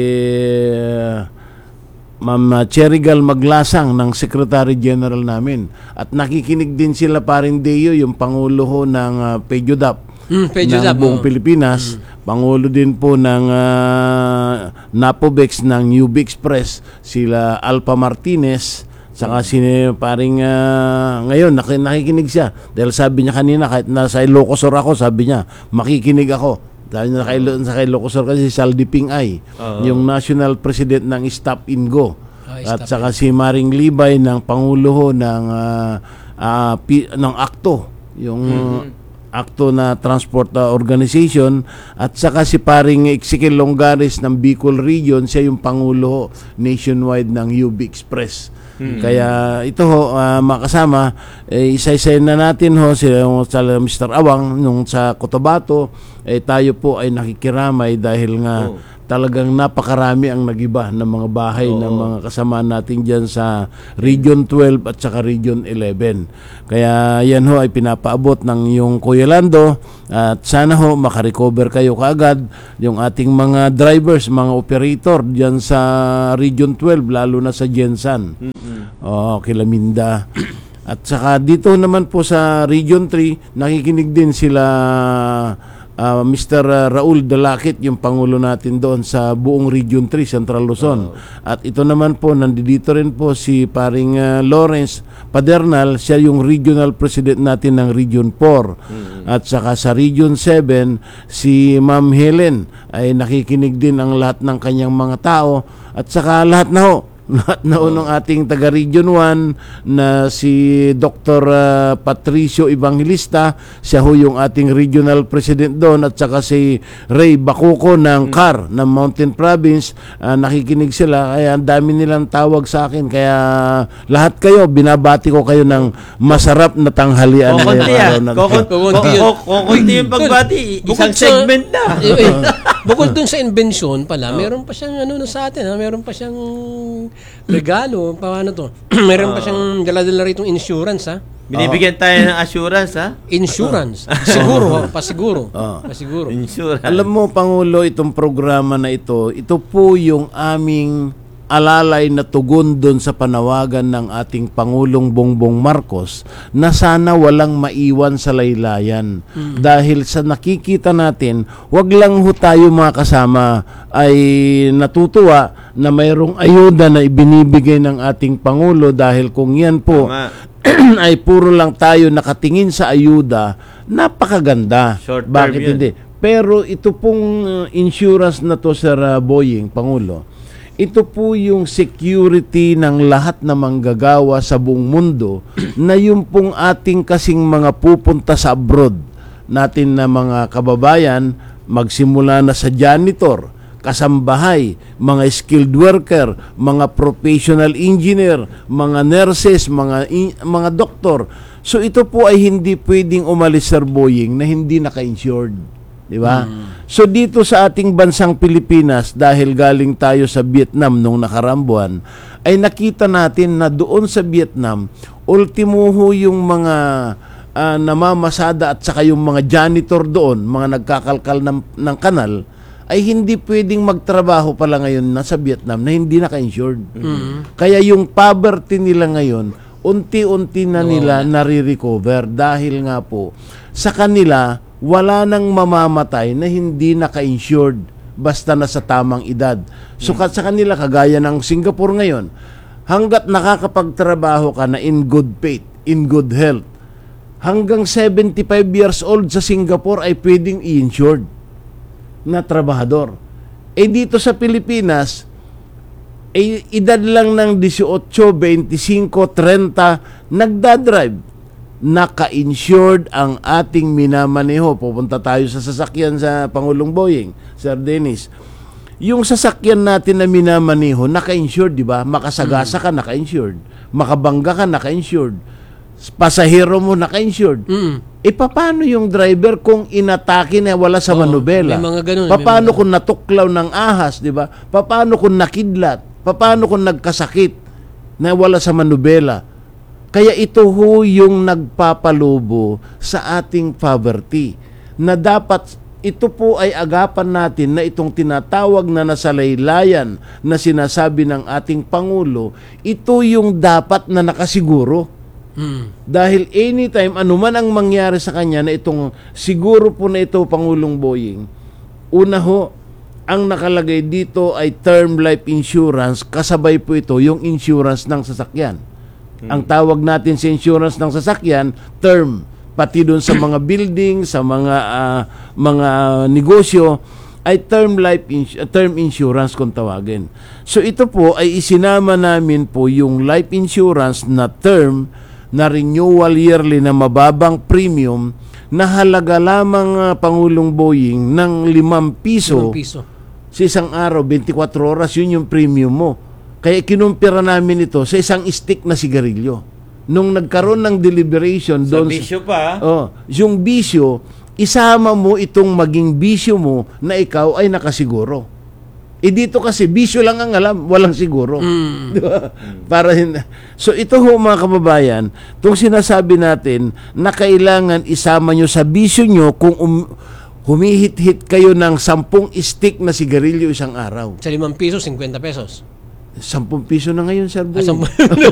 uh, Ma'am Cherigal Maglasang ng Secretary General namin. At nakikinig din sila paring Deo, yung Pangulo ho ng uh, PEJUDAP Mm, PEJUDAP, ng buong oo. Pilipinas. Pangulo din po ng uh, Napobex ng Newbie Express, sila Alpha Martinez, saka si paring uh, ngayon nak- nakikinig siya. Dahil sabi niya kanina, kahit nasa Ilocosor ako, sabi niya, makikinig ako. Dahil na kay, sa Ilocosor kasi si Saldi Pingay, Oo. yung National President ng Stop and Go. Ah, At Stop saka si Maring Libay ng Pangulo ho ng uh, uh, P- ng ACTO, yung ACTO na Transport uh, Organization, at saka si paring Ezekiel Longares ng Bicol Region, siya yung Pangulo ho, nationwide ng U B Express. Mhm. Kaya ito ho, uh, makasama, eh, isa-isa na natin ho si sa Mister Awang nung sa Cotabato, eh, tayo po ay nakikiramay dahil nga Oh. talagang napakarami ang nagiba ng mga bahay Oo. ng mga kasama natin dyan sa Region twelve at saka Region eleven. Kaya yan ho ay pinapaabot ng yung Kuya Lando, at sana ho makarecover kayo kaagad yung ating mga drivers, mga operator dyan sa Region twelve, lalo na sa Jensan. Oo, Kilaminda. At saka dito naman po sa Region three, nakikinig din sila uh, Mister Raul Dalakit, yung Pangulo natin doon sa buong Region three, Central Luzon. At ito naman po, nandito rin po si paring uh, Lawrence Padernal, siya yung Regional President natin ng Region four. At saka sa Region seven, si Ma'am Helen, ay nakikinig din ang lahat ng kanyang mga tao. At saka lahat na ho, lahat na unang ating taga Region one na si Doctor uh, Patricio Evangelista, siya ho yung ating regional president doon, at saka si Ray Bacuco ng C A R ng Mountain Province, uh, nakikinig sila. Kaya ang dami nilang tawag sa akin, kaya lahat kayo, binabati ko kayo ng masarap na tanghalian Kukunti ngayong ah. araw na to. Kukun- Kukunti yun. kuk- Kukunti yung pagbati. Isang segment na. Eh, eh, bukod dun sa invention pala, meron pa siyang ano na sa atin, ha? Meron pa siyang regalo, paano to? Meron pa siyang dala-dala rito insurance, ha? Binibigyan tayo ng assurance, ha? Insurance. Siguro, ha? Pasiguro. Oh. Pasiguro. Insurance. Alam mo, Pangulo, itong programa na ito, ito po yung aming alalay na tugon doon sa panawagan ng ating Pangulong Bongbong Marcos na sana walang maiwan sa laylayan. Mm. Dahil sa nakikita natin, wag lang ho tayo mga kasama ay natutuwa na mayroong ayuda na ibinibigay ng ating Pangulo, dahil kung yan po ay puro lang tayo nakatingin sa ayuda, napakaganda. Short term Bakit yun. hindi? Pero ito pong uh, insurance na to, Sir uh, Boying, Pangulo, ito po yung security ng lahat na manggagawa sa buong mundo na yung pong ating kasing mga pupunta sa abroad natin na mga kababayan, magsimula na sa janitor, kasambahay, mga skilled worker, mga professional engineer, mga nurses, mga in- mga doktor. So ito po ay hindi pwedeng umalis, Sir Boying, na hindi naka-insured. Di ba? Hmm. So dito sa ating bansang Pilipinas, dahil galing tayo sa Vietnam nung nakaraang buwan, ay nakita natin na doon sa Vietnam, ultimo ho yung mga uh, namamasada at saka yung mga janitor doon, mga nagkakalkal ng, ng kanal, ay hindi pwedeng magtrabaho pala ngayon na sa Vietnam na hindi naka-insured. Mhm. Kaya yung poverty nila ngayon, unti-unti na nila nare-recover, dahil nga po sa kanila wala nang mamamatay na hindi naka-insured basta na sa tamang edad. So hmm. sa kanila, kagaya ng Singapore ngayon, hanggat nakakapagtrabaho ka na in good faith, in good health, hanggang seventy-five years old sa Singapore ay pwedeng i-insured na trabahador. Eh dito sa Pilipinas, eh, edad lang ng eighteen, twenty-five, thirty, nagdadrive. Naka-insured ang ating minamaneho. Pupunta tayo sa sasakyan sa Pangulong Boying, Sir Dennis. yung sasakyan natin na minamaneho, naka-insured, di ba? Makasagasa ka, naka-insured. Makabangga ka, naka-insured. Pasahero mo, naka-insured. Mm. E paano yung driver kung inatake na wala sa Oo, manubela? may mga ganun, may Paano mga- kung natuklaw ng ahas, di ba? Paano kung nakidlat? Paano kung nagkasakit na wala sa manubela? Kaya ito ho yung nagpapalubo sa ating poverty na dapat ito po ay agapan natin na itong tinatawag na nasalaylayan na sinasabi ng ating Pangulo, ito yung dapat na nakasiguro. Mm. Dahil anytime, anuman ang mangyari sa kanya na itong siguro po na ito, Pangulong Boying, una ho, ang nakalagay dito ay term life insurance, kasabay po ito yung insurance ng sasakyan. Ang tawag natin sa insurance ng sasakyan, term. Pati doon sa mga building, sa mga ah, mga negosyo, ay term life ins- term insurance kung tawagin. So ito po ay isinama namin po yung life insurance na term na renewal yearly na mababang premium na halaga lamang ah, Pangulong Boying ng limang piso, Limang piso. sa isang araw, twenty-four oras, yun yung premium mo. Kaya kinumpira namin ito sa isang stick na sigarilyo. Nung nagkaroon ng deliberation Sa doon bisyo pa. Oh, yung bisyo, isama mo itong maging bisyo mo na ikaw ay nakasiguro. Eh dito kasi bisyo lang ang alam, walang siguro. Di ba? Para hin- So ito ho mga kababayan, itong sinasabi natin na kailangan isama nyo sa bisyo nyo kung um, humihit-hit kayo ng sampung stick na sigarilyo isang araw. Sa limang piso, fifty pesos. Sampung piso na ngayon, Sir Boy. Ah, sampu-